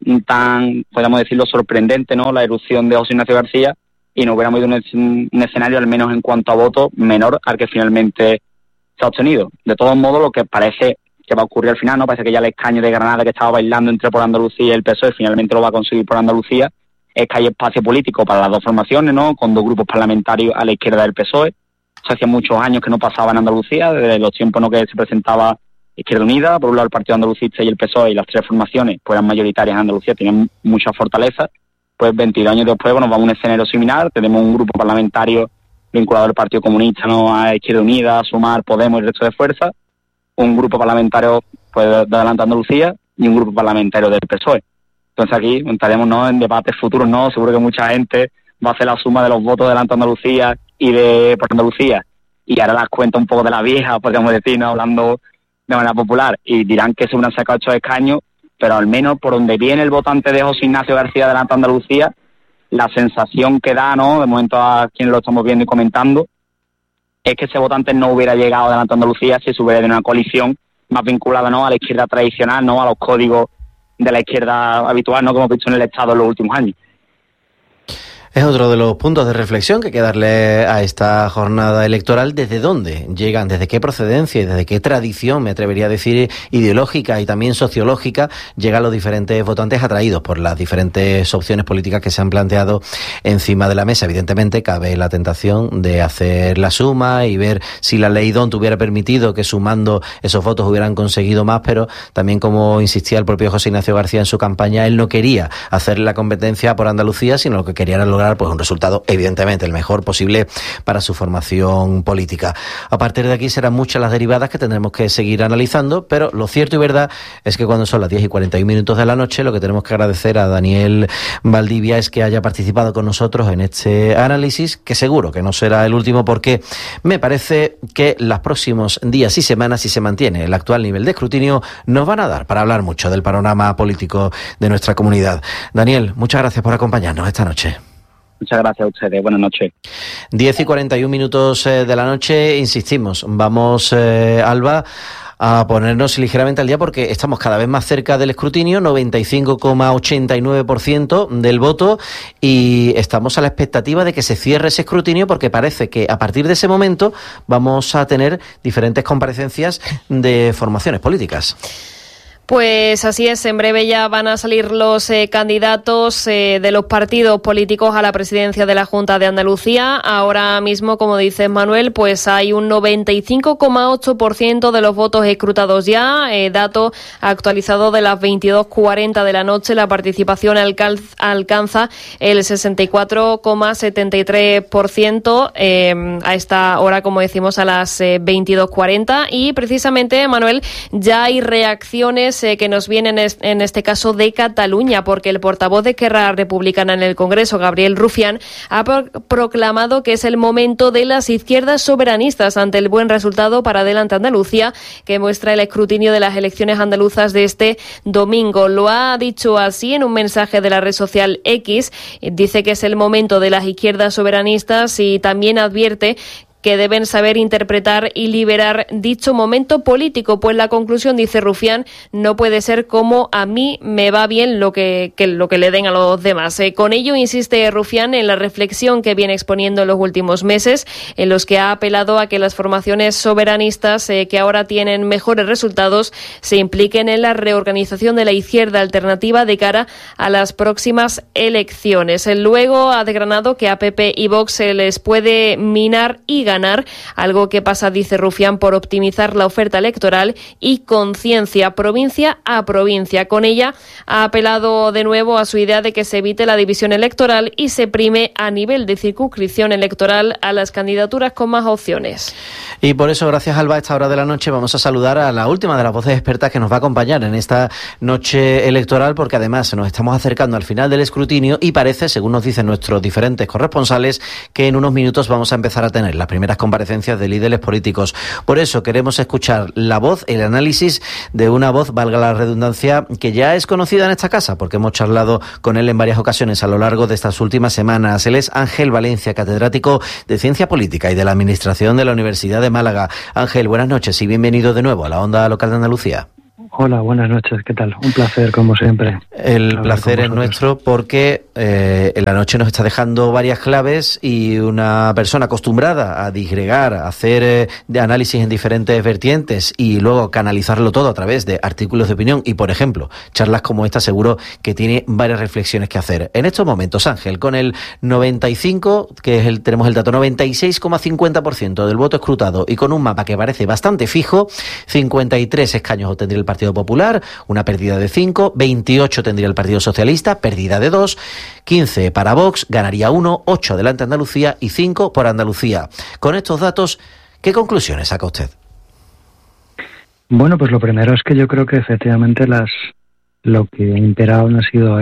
tan, podríamos decirlo, sorprendente, ¿no?, la erupción de José Ignacio García, y no hubiéramos ido un escenario, al menos en cuanto a votos, menor al que finalmente se ha obtenido. De todos modos, lo que parece que va a ocurrir al final, ¿no?, parece que ya el escaño de Granada que estaba bailando entre Por Andalucía y el PSOE finalmente lo va a conseguir Por Andalucía, es que hay espacio político para las dos formaciones, ¿no?, con 2 grupos parlamentarios a la izquierda del PSOE. Eso hacía muchos años que no pasaba en Andalucía, desde los tiempos, ¿no?, que se presentaba Izquierda Unida, por un lado el Partido Andalucista y el PSOE, y las 3 formaciones pues eran mayoritarias en Andalucía, tenían mucha fortaleza. Pues 22 años después, bueno, vamos a un escenario similar, tenemos un grupo parlamentario vinculado al Partido Comunista, ¿no?, a Izquierda Unida, a Sumar, Podemos y el resto de fuerzas, un grupo parlamentario pues de Adelante Andalucía y un grupo parlamentario del PSOE. Entonces aquí estaremos, ¿no?, en debates futuros, ¿no? Seguro que mucha gente va a hacer la suma de los votos de Adelante Andalucía y de Por Andalucía y hará las cuentas un poco de la vieja, podríamos decir, ¿no?, hablando de manera popular, y dirán que se hubieran sacado 8 escaños, pero al menos por donde viene el votante de José Ignacio García de Adelante Andalucía, la sensación que da, ¿no?, de momento a quienes lo estamos viendo y comentando, es que ese votante no hubiera llegado a Adelante Andalucía si se hubiera de una coalición más vinculada, ¿no?, a la izquierda tradicional, ¿no?, a los códigos de la izquierda habitual, ¿no?, como hemos visto en el Estado en los últimos años. Es otro de los puntos de reflexión que hay que darle a esta jornada electoral. ¿Desde dónde llegan? ¿Desde qué procedencia y desde qué tradición, me atrevería a decir, ideológica y también sociológica, llegan los diferentes votantes atraídos por las diferentes opciones políticas que se han planteado encima de la mesa? Evidentemente cabe la tentación de hacer la suma y ver si la ley DONT hubiera permitido que sumando esos votos hubieran conseguido más, pero también, como insistía el propio José Ignacio García en su campaña, él no quería hacer la competencia por Andalucía, sino lo que quería era lograr pues un resultado, evidentemente, el mejor posible para su formación política. A partir de aquí serán muchas las derivadas que tendremos que seguir analizando, pero lo cierto y verdad es que cuando son las 10:41 de la noche, lo que tenemos que agradecer a Daniel Valdivia es que haya participado con nosotros en este análisis, que seguro que no será el último, porque me parece que los próximos días y semanas, si se mantiene el actual nivel de escrutinio, nos van a dar para hablar mucho del panorama político de nuestra comunidad. Daniel, muchas gracias por acompañarnos esta noche. Muchas gracias a ustedes. Buenas noches. 10:41 de la noche, insistimos. Vamos, Alba, a ponernos ligeramente al día porque estamos cada vez más cerca del escrutinio, 95,89% del voto, y estamos a la expectativa de que se cierre ese escrutinio porque parece que a partir de ese momento vamos a tener diferentes comparecencias de formaciones políticas. Pues así es, en breve ya van a salir los candidatos de los partidos políticos a la presidencia de la Junta de Andalucía. Ahora mismo, como dice Manuel, pues hay un 95,8% de los votos escrutados ya. Dato actualizado de las 22:40 de la noche. La participación alcanza el 64,73% a esta hora, como decimos, a las 22:40. Y precisamente, Manuel, ya hay reacciones elecciones que nos vienen en este caso de Cataluña, porque el portavoz de Esquerra Republicana en el Congreso, Gabriel Rufián, ha proclamado que es el momento de las izquierdas soberanistas ante el buen resultado para Adelante Andalucía que muestra el escrutinio de las elecciones andaluzas de este domingo. Lo ha dicho así en un mensaje de la red social X. Dice que es el momento de las izquierdas soberanistas y también advierte que deben saber interpretar y liberar dicho momento político, pues la conclusión, dice Rufián, no puede ser como a mí me va bien lo que le den a los demás. Con ello, insiste Rufián en la reflexión que viene exponiendo en los últimos meses, en los que ha apelado a que las formaciones soberanistas que ahora tienen mejores resultados se impliquen en la reorganización de la izquierda alternativa de cara a las próximas elecciones. Luego ha desgranado que a PP y Vox se les puede minar y ganar, algo que pasa, dice Rufián, por optimizar la oferta electoral y conciencia provincia a provincia. Con ella ha apelado de nuevo a su idea de que se evite la división electoral y se prime a nivel de circunscripción electoral a las candidaturas con más opciones. Y por eso, gracias Alba, a esta hora de la noche vamos a saludar a la última de las voces expertas que nos va a acompañar en esta noche electoral, porque además nos estamos acercando al final del escrutinio y parece, según nos dicen nuestros diferentes corresponsales, que en unos minutos vamos a empezar a tener las primeras comparecencias de líderes políticos. Por eso queremos escuchar la voz, el análisis de una voz, valga la redundancia, que ya es conocida en esta casa, porque hemos charlado con él en varias ocasiones a lo largo de estas últimas semanas. Él es Ángel Valencia, catedrático de Ciencia Política y de la Administración de la Universidad de Málaga. Ángel, buenas noches y bienvenido de nuevo a la Onda Local de Andalucía. Hola, buenas noches, ¿qué tal? Un placer, como siempre. El placer es nuestro porque en la noche nos está dejando varias claves y una persona acostumbrada a disgregar, a hacer de análisis en diferentes vertientes y luego canalizarlo todo a través de artículos de opinión y, por ejemplo, charlas como esta, seguro que tiene varias reflexiones que hacer. En estos momentos, Ángel, con el 95, tenemos el dato, 96,50% del voto escrutado y con un mapa que parece bastante fijo, 53 escaños obtendría el Partido Popular, una pérdida de 5, 28 tendría el Partido Socialista, pérdida de 2, 15 para Vox, ganaría 1, 8 Adelante Andalucía y 5 por Andalucía. Con estos datos, ¿qué conclusiones saca usted? Bueno, pues lo primero es que yo creo que efectivamente lo que ha imperado no ha sido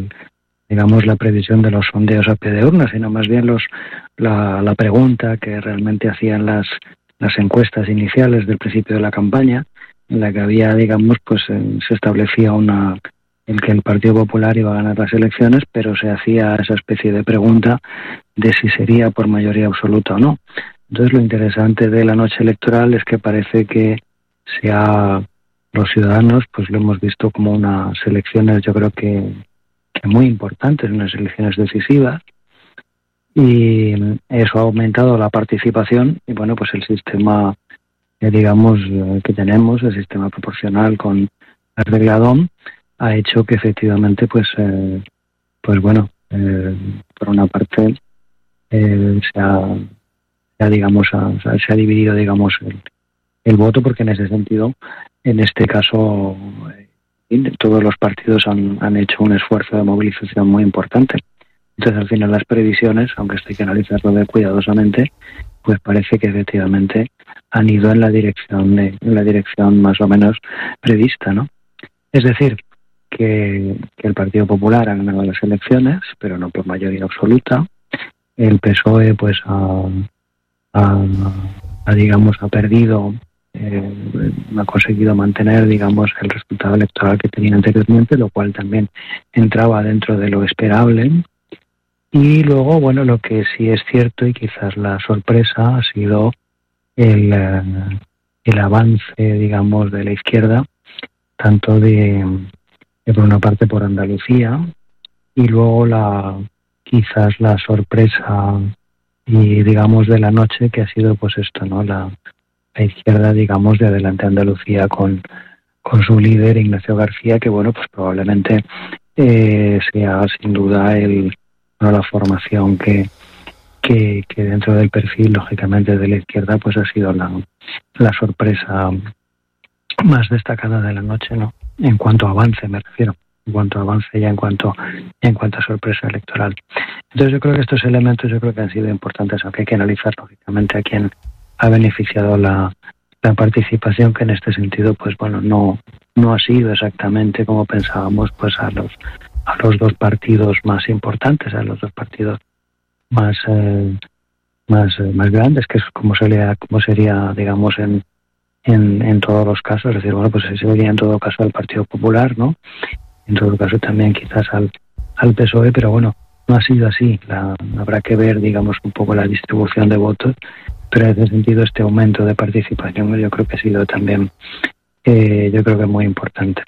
la previsión de los sondeos a pie de urna, sino más bien la pregunta que realmente hacían las encuestas iniciales del principio de la campaña, en la que había, se establecía el que el Partido Popular iba a ganar las elecciones, pero se hacía esa especie de pregunta de si sería por mayoría absoluta o no. Entonces, lo interesante de la noche electoral es que parece que los ciudadanos, pues lo hemos visto como unas elecciones, yo creo que muy importantes, unas elecciones decisivas, y eso ha aumentado la participación y, bueno, pues el sistema que tenemos, el sistema proporcional con el reglado, ha hecho que efectivamente por una parte se ha dividido el voto, porque en ese sentido, en este caso, todos los partidos han hecho un esfuerzo de movilización muy importante. Entonces, al final, las previsiones, aunque esto hay que analizarlo cuidadosamente, pues parece que efectivamente han ido en la dirección más o menos prevista, ¿no? Es decir, que el Partido Popular ha ganado las elecciones, pero no por mayoría absoluta. El PSOE pues ha perdido, ha conseguido mantener, el resultado electoral que tenía anteriormente, lo cual también entraba dentro de lo esperable. Y luego, bueno, lo que sí es cierto y quizás la sorpresa ha sido el avance, de la izquierda, tanto de por una parte por Andalucía, y luego quizás la sorpresa y de la noche, que ha sido pues esto, ¿no? La izquierda, de Adelante Andalucía con su líder Ignacio García, que bueno, pues probablemente sea sin duda la formación que dentro del perfil, lógicamente, de la izquierda, pues ha sido la sorpresa más destacada de la noche, ¿no? En cuanto a avance, me refiero, en cuanto a avance y en cuanto a sorpresa electoral. Entonces yo creo que estos elementos han sido importantes, aunque hay que analizar, lógicamente, a quién ha beneficiado la la participación, que en este sentido pues bueno no ha sido exactamente como pensábamos, pues a los dos partidos más importantes, a los dos partidos más grandes, que es como sería digamos en todos los casos. Es decir, bueno, pues se vería en todo caso al Partido Popular, ¿no? En todo caso también quizás al PSOE, pero bueno, no ha sido así. Habrá que ver, digamos, un poco la distribución de votos, pero en ese sentido este aumento de participación yo creo que ha sido también, yo creo que muy importante.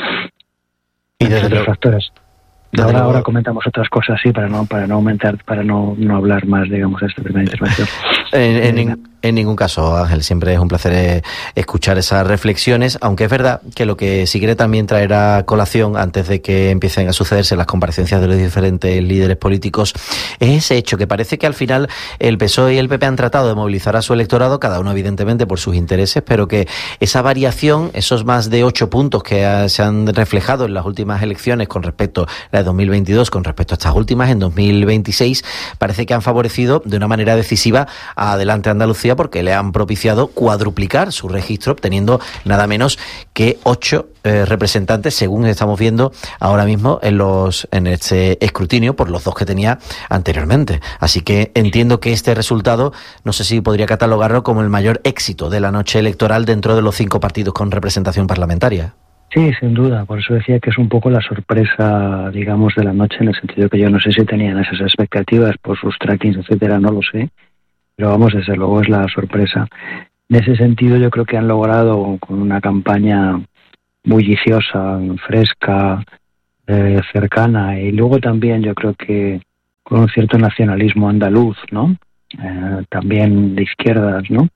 Y desde otros factores. Ahora comentamos otras cosas, sí, para no aumentar, para no hablar más, digamos, de esta primera intervención. En ningún caso, Ángel, siempre es un placer escuchar esas reflexiones, aunque es verdad que lo que sí quiere también traer a colación, antes de que empiecen a sucederse las comparecencias de los diferentes líderes políticos, es ese hecho que parece que al final el PSOE y el PP han tratado de movilizar a su electorado, cada uno evidentemente por sus intereses, pero que esa variación, esos más de 8 puntos que se han reflejado en las últimas elecciones con respecto a la de 2022, con respecto a estas últimas en 2026, parece que han favorecido de una manera decisiva a Adelante Andalucía, porque le han propiciado cuadruplicar su registro, obteniendo nada menos que 8 representantes, según estamos viendo ahora mismo en este escrutinio, por los 2 que tenía anteriormente. Así que entiendo que este resultado, no sé si podría catalogarlo como el mayor éxito de la noche electoral dentro de los 5 partidos con representación parlamentaria. Sí, sin duda. Por eso decía que es un poco la sorpresa, digamos, de la noche, en el sentido que yo no sé si tenían esas expectativas por sus trackings, etcétera, no lo sé. Pero vamos, desde luego es la sorpresa. En ese sentido yo creo que han logrado, con una campaña bulliciosa, fresca, cercana, y luego también yo creo que con un cierto nacionalismo andaluz, ¿no? También de izquierdas, ¿no?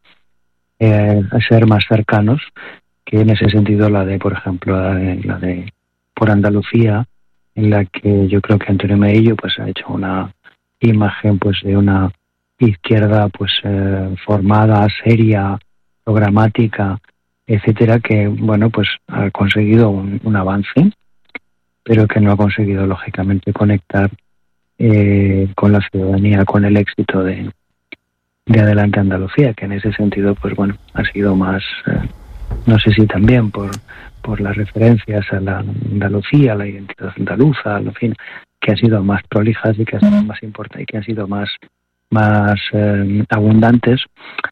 A ser más cercanos, que en ese sentido por ejemplo, la de por Andalucía, en la que yo creo que Antonio Meillo pues ha hecho una imagen pues de una izquierda pues formada, seria, programática, etcétera, que bueno pues ha conseguido un avance, pero que no ha conseguido lógicamente conectar con la ciudadanía, con el éxito de Adelante Andalucía, que en ese sentido pues bueno ha sido más no sé si también por las referencias a la Andalucía, a la identidad andaluza, en fin, que han sido más prolijas y que han sido más importantes y que han sido más abundantes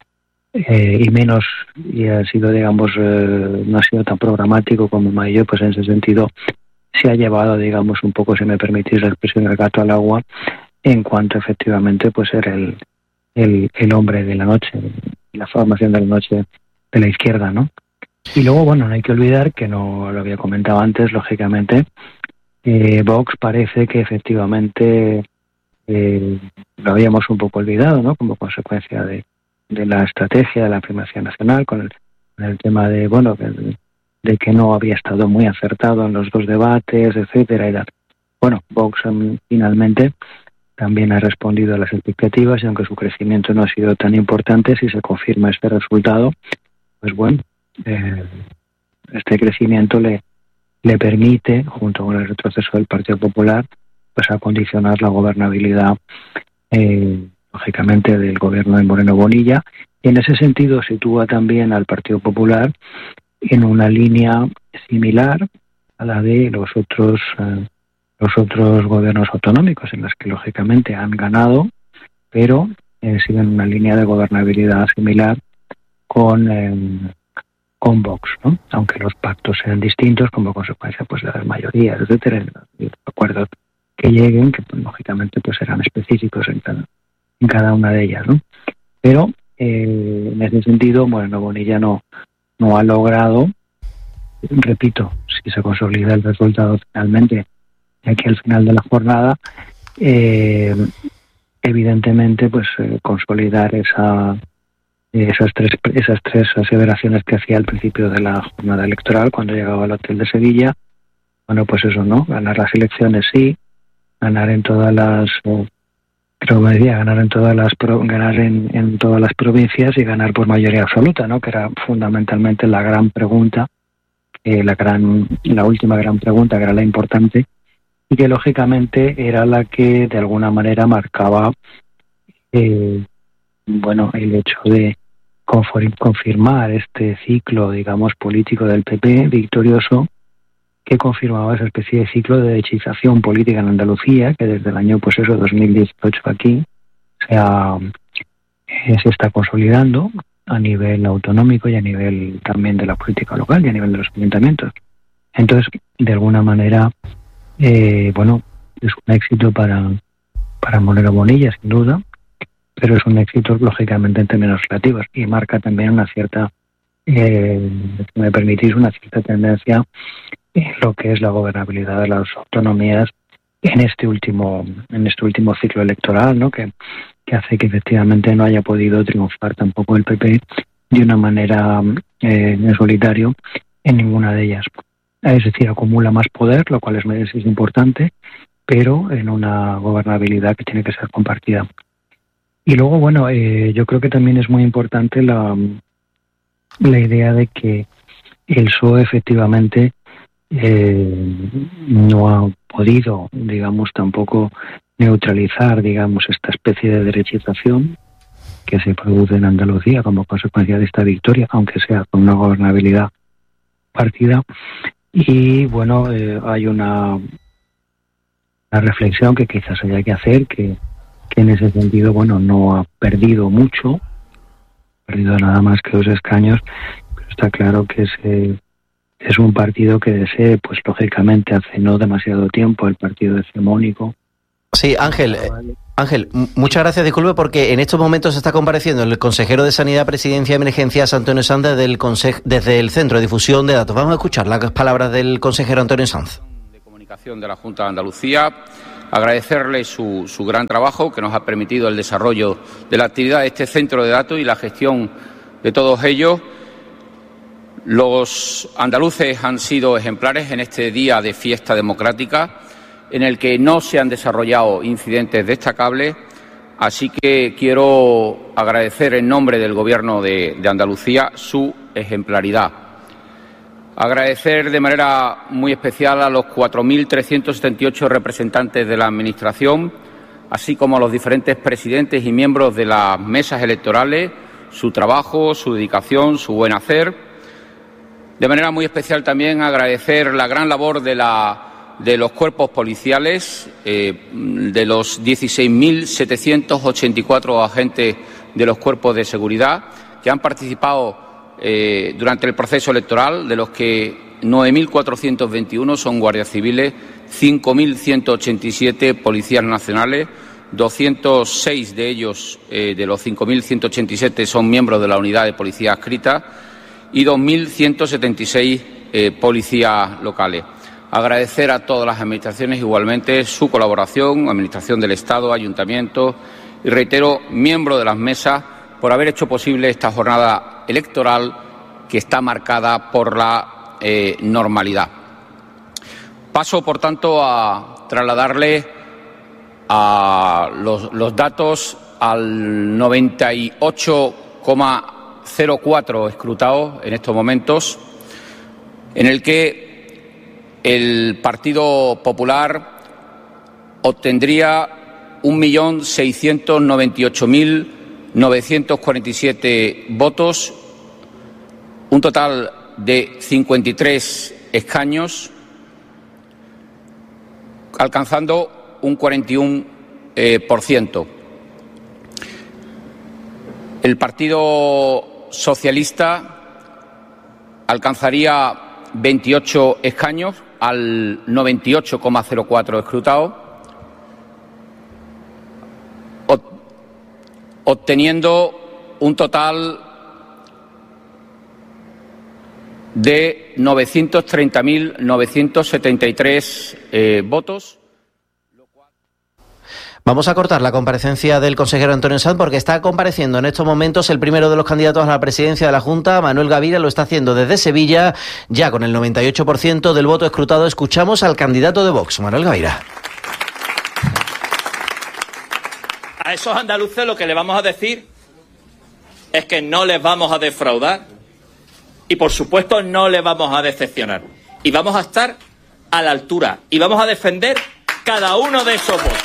y ha sido, digamos, no ha sido tan programático como Maillo, pues en ese sentido se ha llevado, digamos, un poco, si me permitís la expresión, el gato al agua, en cuanto efectivamente pues ser el hombre de la noche, la formación de la noche de la izquierda, ¿no? Y luego, bueno, no hay que olvidar que, no lo había comentado antes, lógicamente, Vox parece que efectivamente lo habíamos un poco olvidado, ¿no? Como consecuencia de la estrategia de la primacía nacional, con el tema de, bueno, de que no había estado muy acertado en los 2 debates, etcétera, y tal. Bueno, Vox finalmente también ha respondido a las expectativas, y aunque su crecimiento no ha sido tan importante, si se confirma este resultado, pues bueno, este crecimiento le permite, junto con el retroceso del Partido Popular, pues acondicionar la gobernabilidad, lógicamente, del gobierno de Moreno Bonilla, y en ese sentido sitúa también al Partido Popular en una línea similar a la de los otros gobiernos autonómicos, en las que lógicamente han ganado, pero siguen una línea de gobernabilidad similar con Vox, ¿no? Aunque los pactos sean distintos como consecuencia pues de las mayorías, etcétera, y los acuerdos que lleguen, que pues, lógicamente pues serán específicos en cada una de ellas, ¿no? Pero en ese sentido, Moreno Bonilla no ha logrado, repito, si se consolida el resultado finalmente aquí al final de la jornada, evidentemente pues consolidar esas tres aseveraciones que hacía al principio de la jornada electoral cuando llegaba al hotel de Sevilla. Bueno, pues eso, ¿no? Ganar las elecciones sí, ganar en todas las ganar en todas las provincias y ganar por mayoría absoluta, ¿no? Que era fundamentalmente la gran pregunta, la última gran pregunta, que era la importante, y que lógicamente era la que de alguna manera marcaba el hecho de confirmar este ciclo, digamos, político del PP victorioso, que confirmaba esa especie de ciclo de derechización política en Andalucía, que desde el año 2018 aquí se está consolidando a nivel autonómico y a nivel también de la política local y a nivel de los ayuntamientos. Entonces, de alguna manera, es un éxito para Moreno Bonilla, sin duda, pero es un éxito, lógicamente, en términos relativos, y marca también una cierta, si me permitís, una cierta tendencia en lo que es la gobernabilidad de las autonomías en este último ciclo electoral, ¿no? Que hace que efectivamente no haya podido triunfar tampoco el PP de una manera en solitario en ninguna de ellas. Es decir, acumula más poder, lo cual es importante, pero en una gobernabilidad que tiene que ser compartida. Y luego, yo creo que también es muy importante la idea de que el PSOE efectivamente no ha podido, digamos, tampoco neutralizar, digamos, esta especie de derechización que se produce en Andalucía como consecuencia de esta victoria, aunque sea con una gobernabilidad partida. Y hay una reflexión que quizás haya que hacer, que en ese sentido, no ha perdido mucho, ha perdido nada más que 2 escaños, pero está claro que es un partido que desee, pues lógicamente hace no demasiado tiempo, el partido hegemónico. Sí, Ángel, muchas gracias. Disculpe, porque en estos momentos está compareciendo el consejero de Sanidad, Presidencia y Emergencias, Antonio Sanz, desde el Centro de Difusión de Datos. Vamos a escuchar las palabras del consejero Antonio Sanz. De Comunicación de la Junta de Andalucía, agradecerle su gran trabajo que nos ha permitido el desarrollo de la actividad de este centro de datos y la gestión de todos ellos. Los andaluces han sido ejemplares en este día de fiesta democrática, en el que no se han desarrollado incidentes destacables, así que quiero agradecer en nombre del Gobierno de Andalucía su ejemplaridad. Agradecer de manera muy especial a los 4.378 representantes de la Administración, así como a los diferentes presidentes y miembros de las mesas electorales, su trabajo, su dedicación, su buen hacer. De manera muy especial también agradecer la gran labor de los cuerpos policiales, de los 16.784 agentes de los cuerpos de seguridad que han participado durante el proceso electoral, de los que 9.421 son guardias civiles, 5.187 policías nacionales, 206 de ellos, de los 5.187, son miembros de la unidad de policía adscrita y 2.176 policías locales. Agradecer a todas las administraciones igualmente su colaboración, Administración del Estado, Ayuntamientos y, reitero, miembros de las mesas, por haber hecho posible esta jornada electoral que está marcada por la normalidad. Paso, por tanto, a trasladarle a los datos al 98,04 escrutados en estos momentos, en el que el Partido Popular obtendría 1.698.947 votos, un total de 53 escaños, alcanzando un 41%. El Partido Socialista alcanzaría 28 escaños al 98,04 escrutados, obteniendo un total de 930.973 votos. Vamos a cortar la comparecencia del consejero Antonio Sanz porque está compareciendo en estos momentos el primero de los candidatos a la presidencia de la Junta, Manuel Gavira. Lo está haciendo desde Sevilla, ya con el 98% del voto escrutado. Escuchamos al candidato de Vox, Manuel Gavira. A esos andaluces lo que le vamos a decir es que no les vamos a defraudar y, por supuesto, no les vamos a decepcionar. Y vamos a estar a la altura y vamos a defender cada uno de esos votos.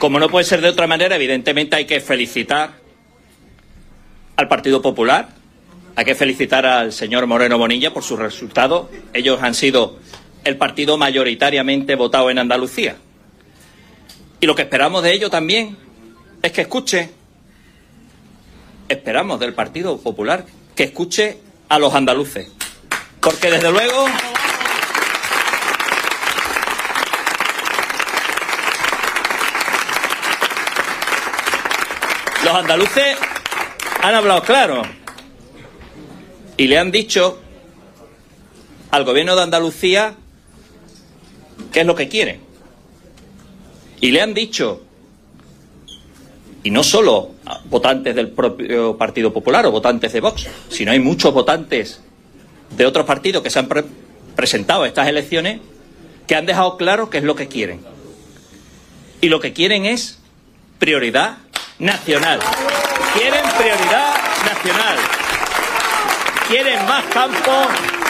Como no puede ser de otra manera, evidentemente hay que felicitar al Partido Popular, hay que felicitar al señor Moreno Bonilla por su resultado. Ellos han sido el partido mayoritariamente votado en Andalucía. Y lo que esperamos de ello también es que escuche, esperamos del Partido Popular, que escuche a los andaluces. Porque desde luego los andaluces han hablado claro y le han dicho al gobierno de Andalucía qué es lo que quiere. Y le han dicho, y no solo a votantes del propio Partido Popular o votantes de Vox, sino hay muchos votantes de otros partidos que se han presentado a estas elecciones que han dejado claro qué es lo que quieren. Y lo que quieren es prioridad nacional. Quieren prioridad nacional. Quieren más campo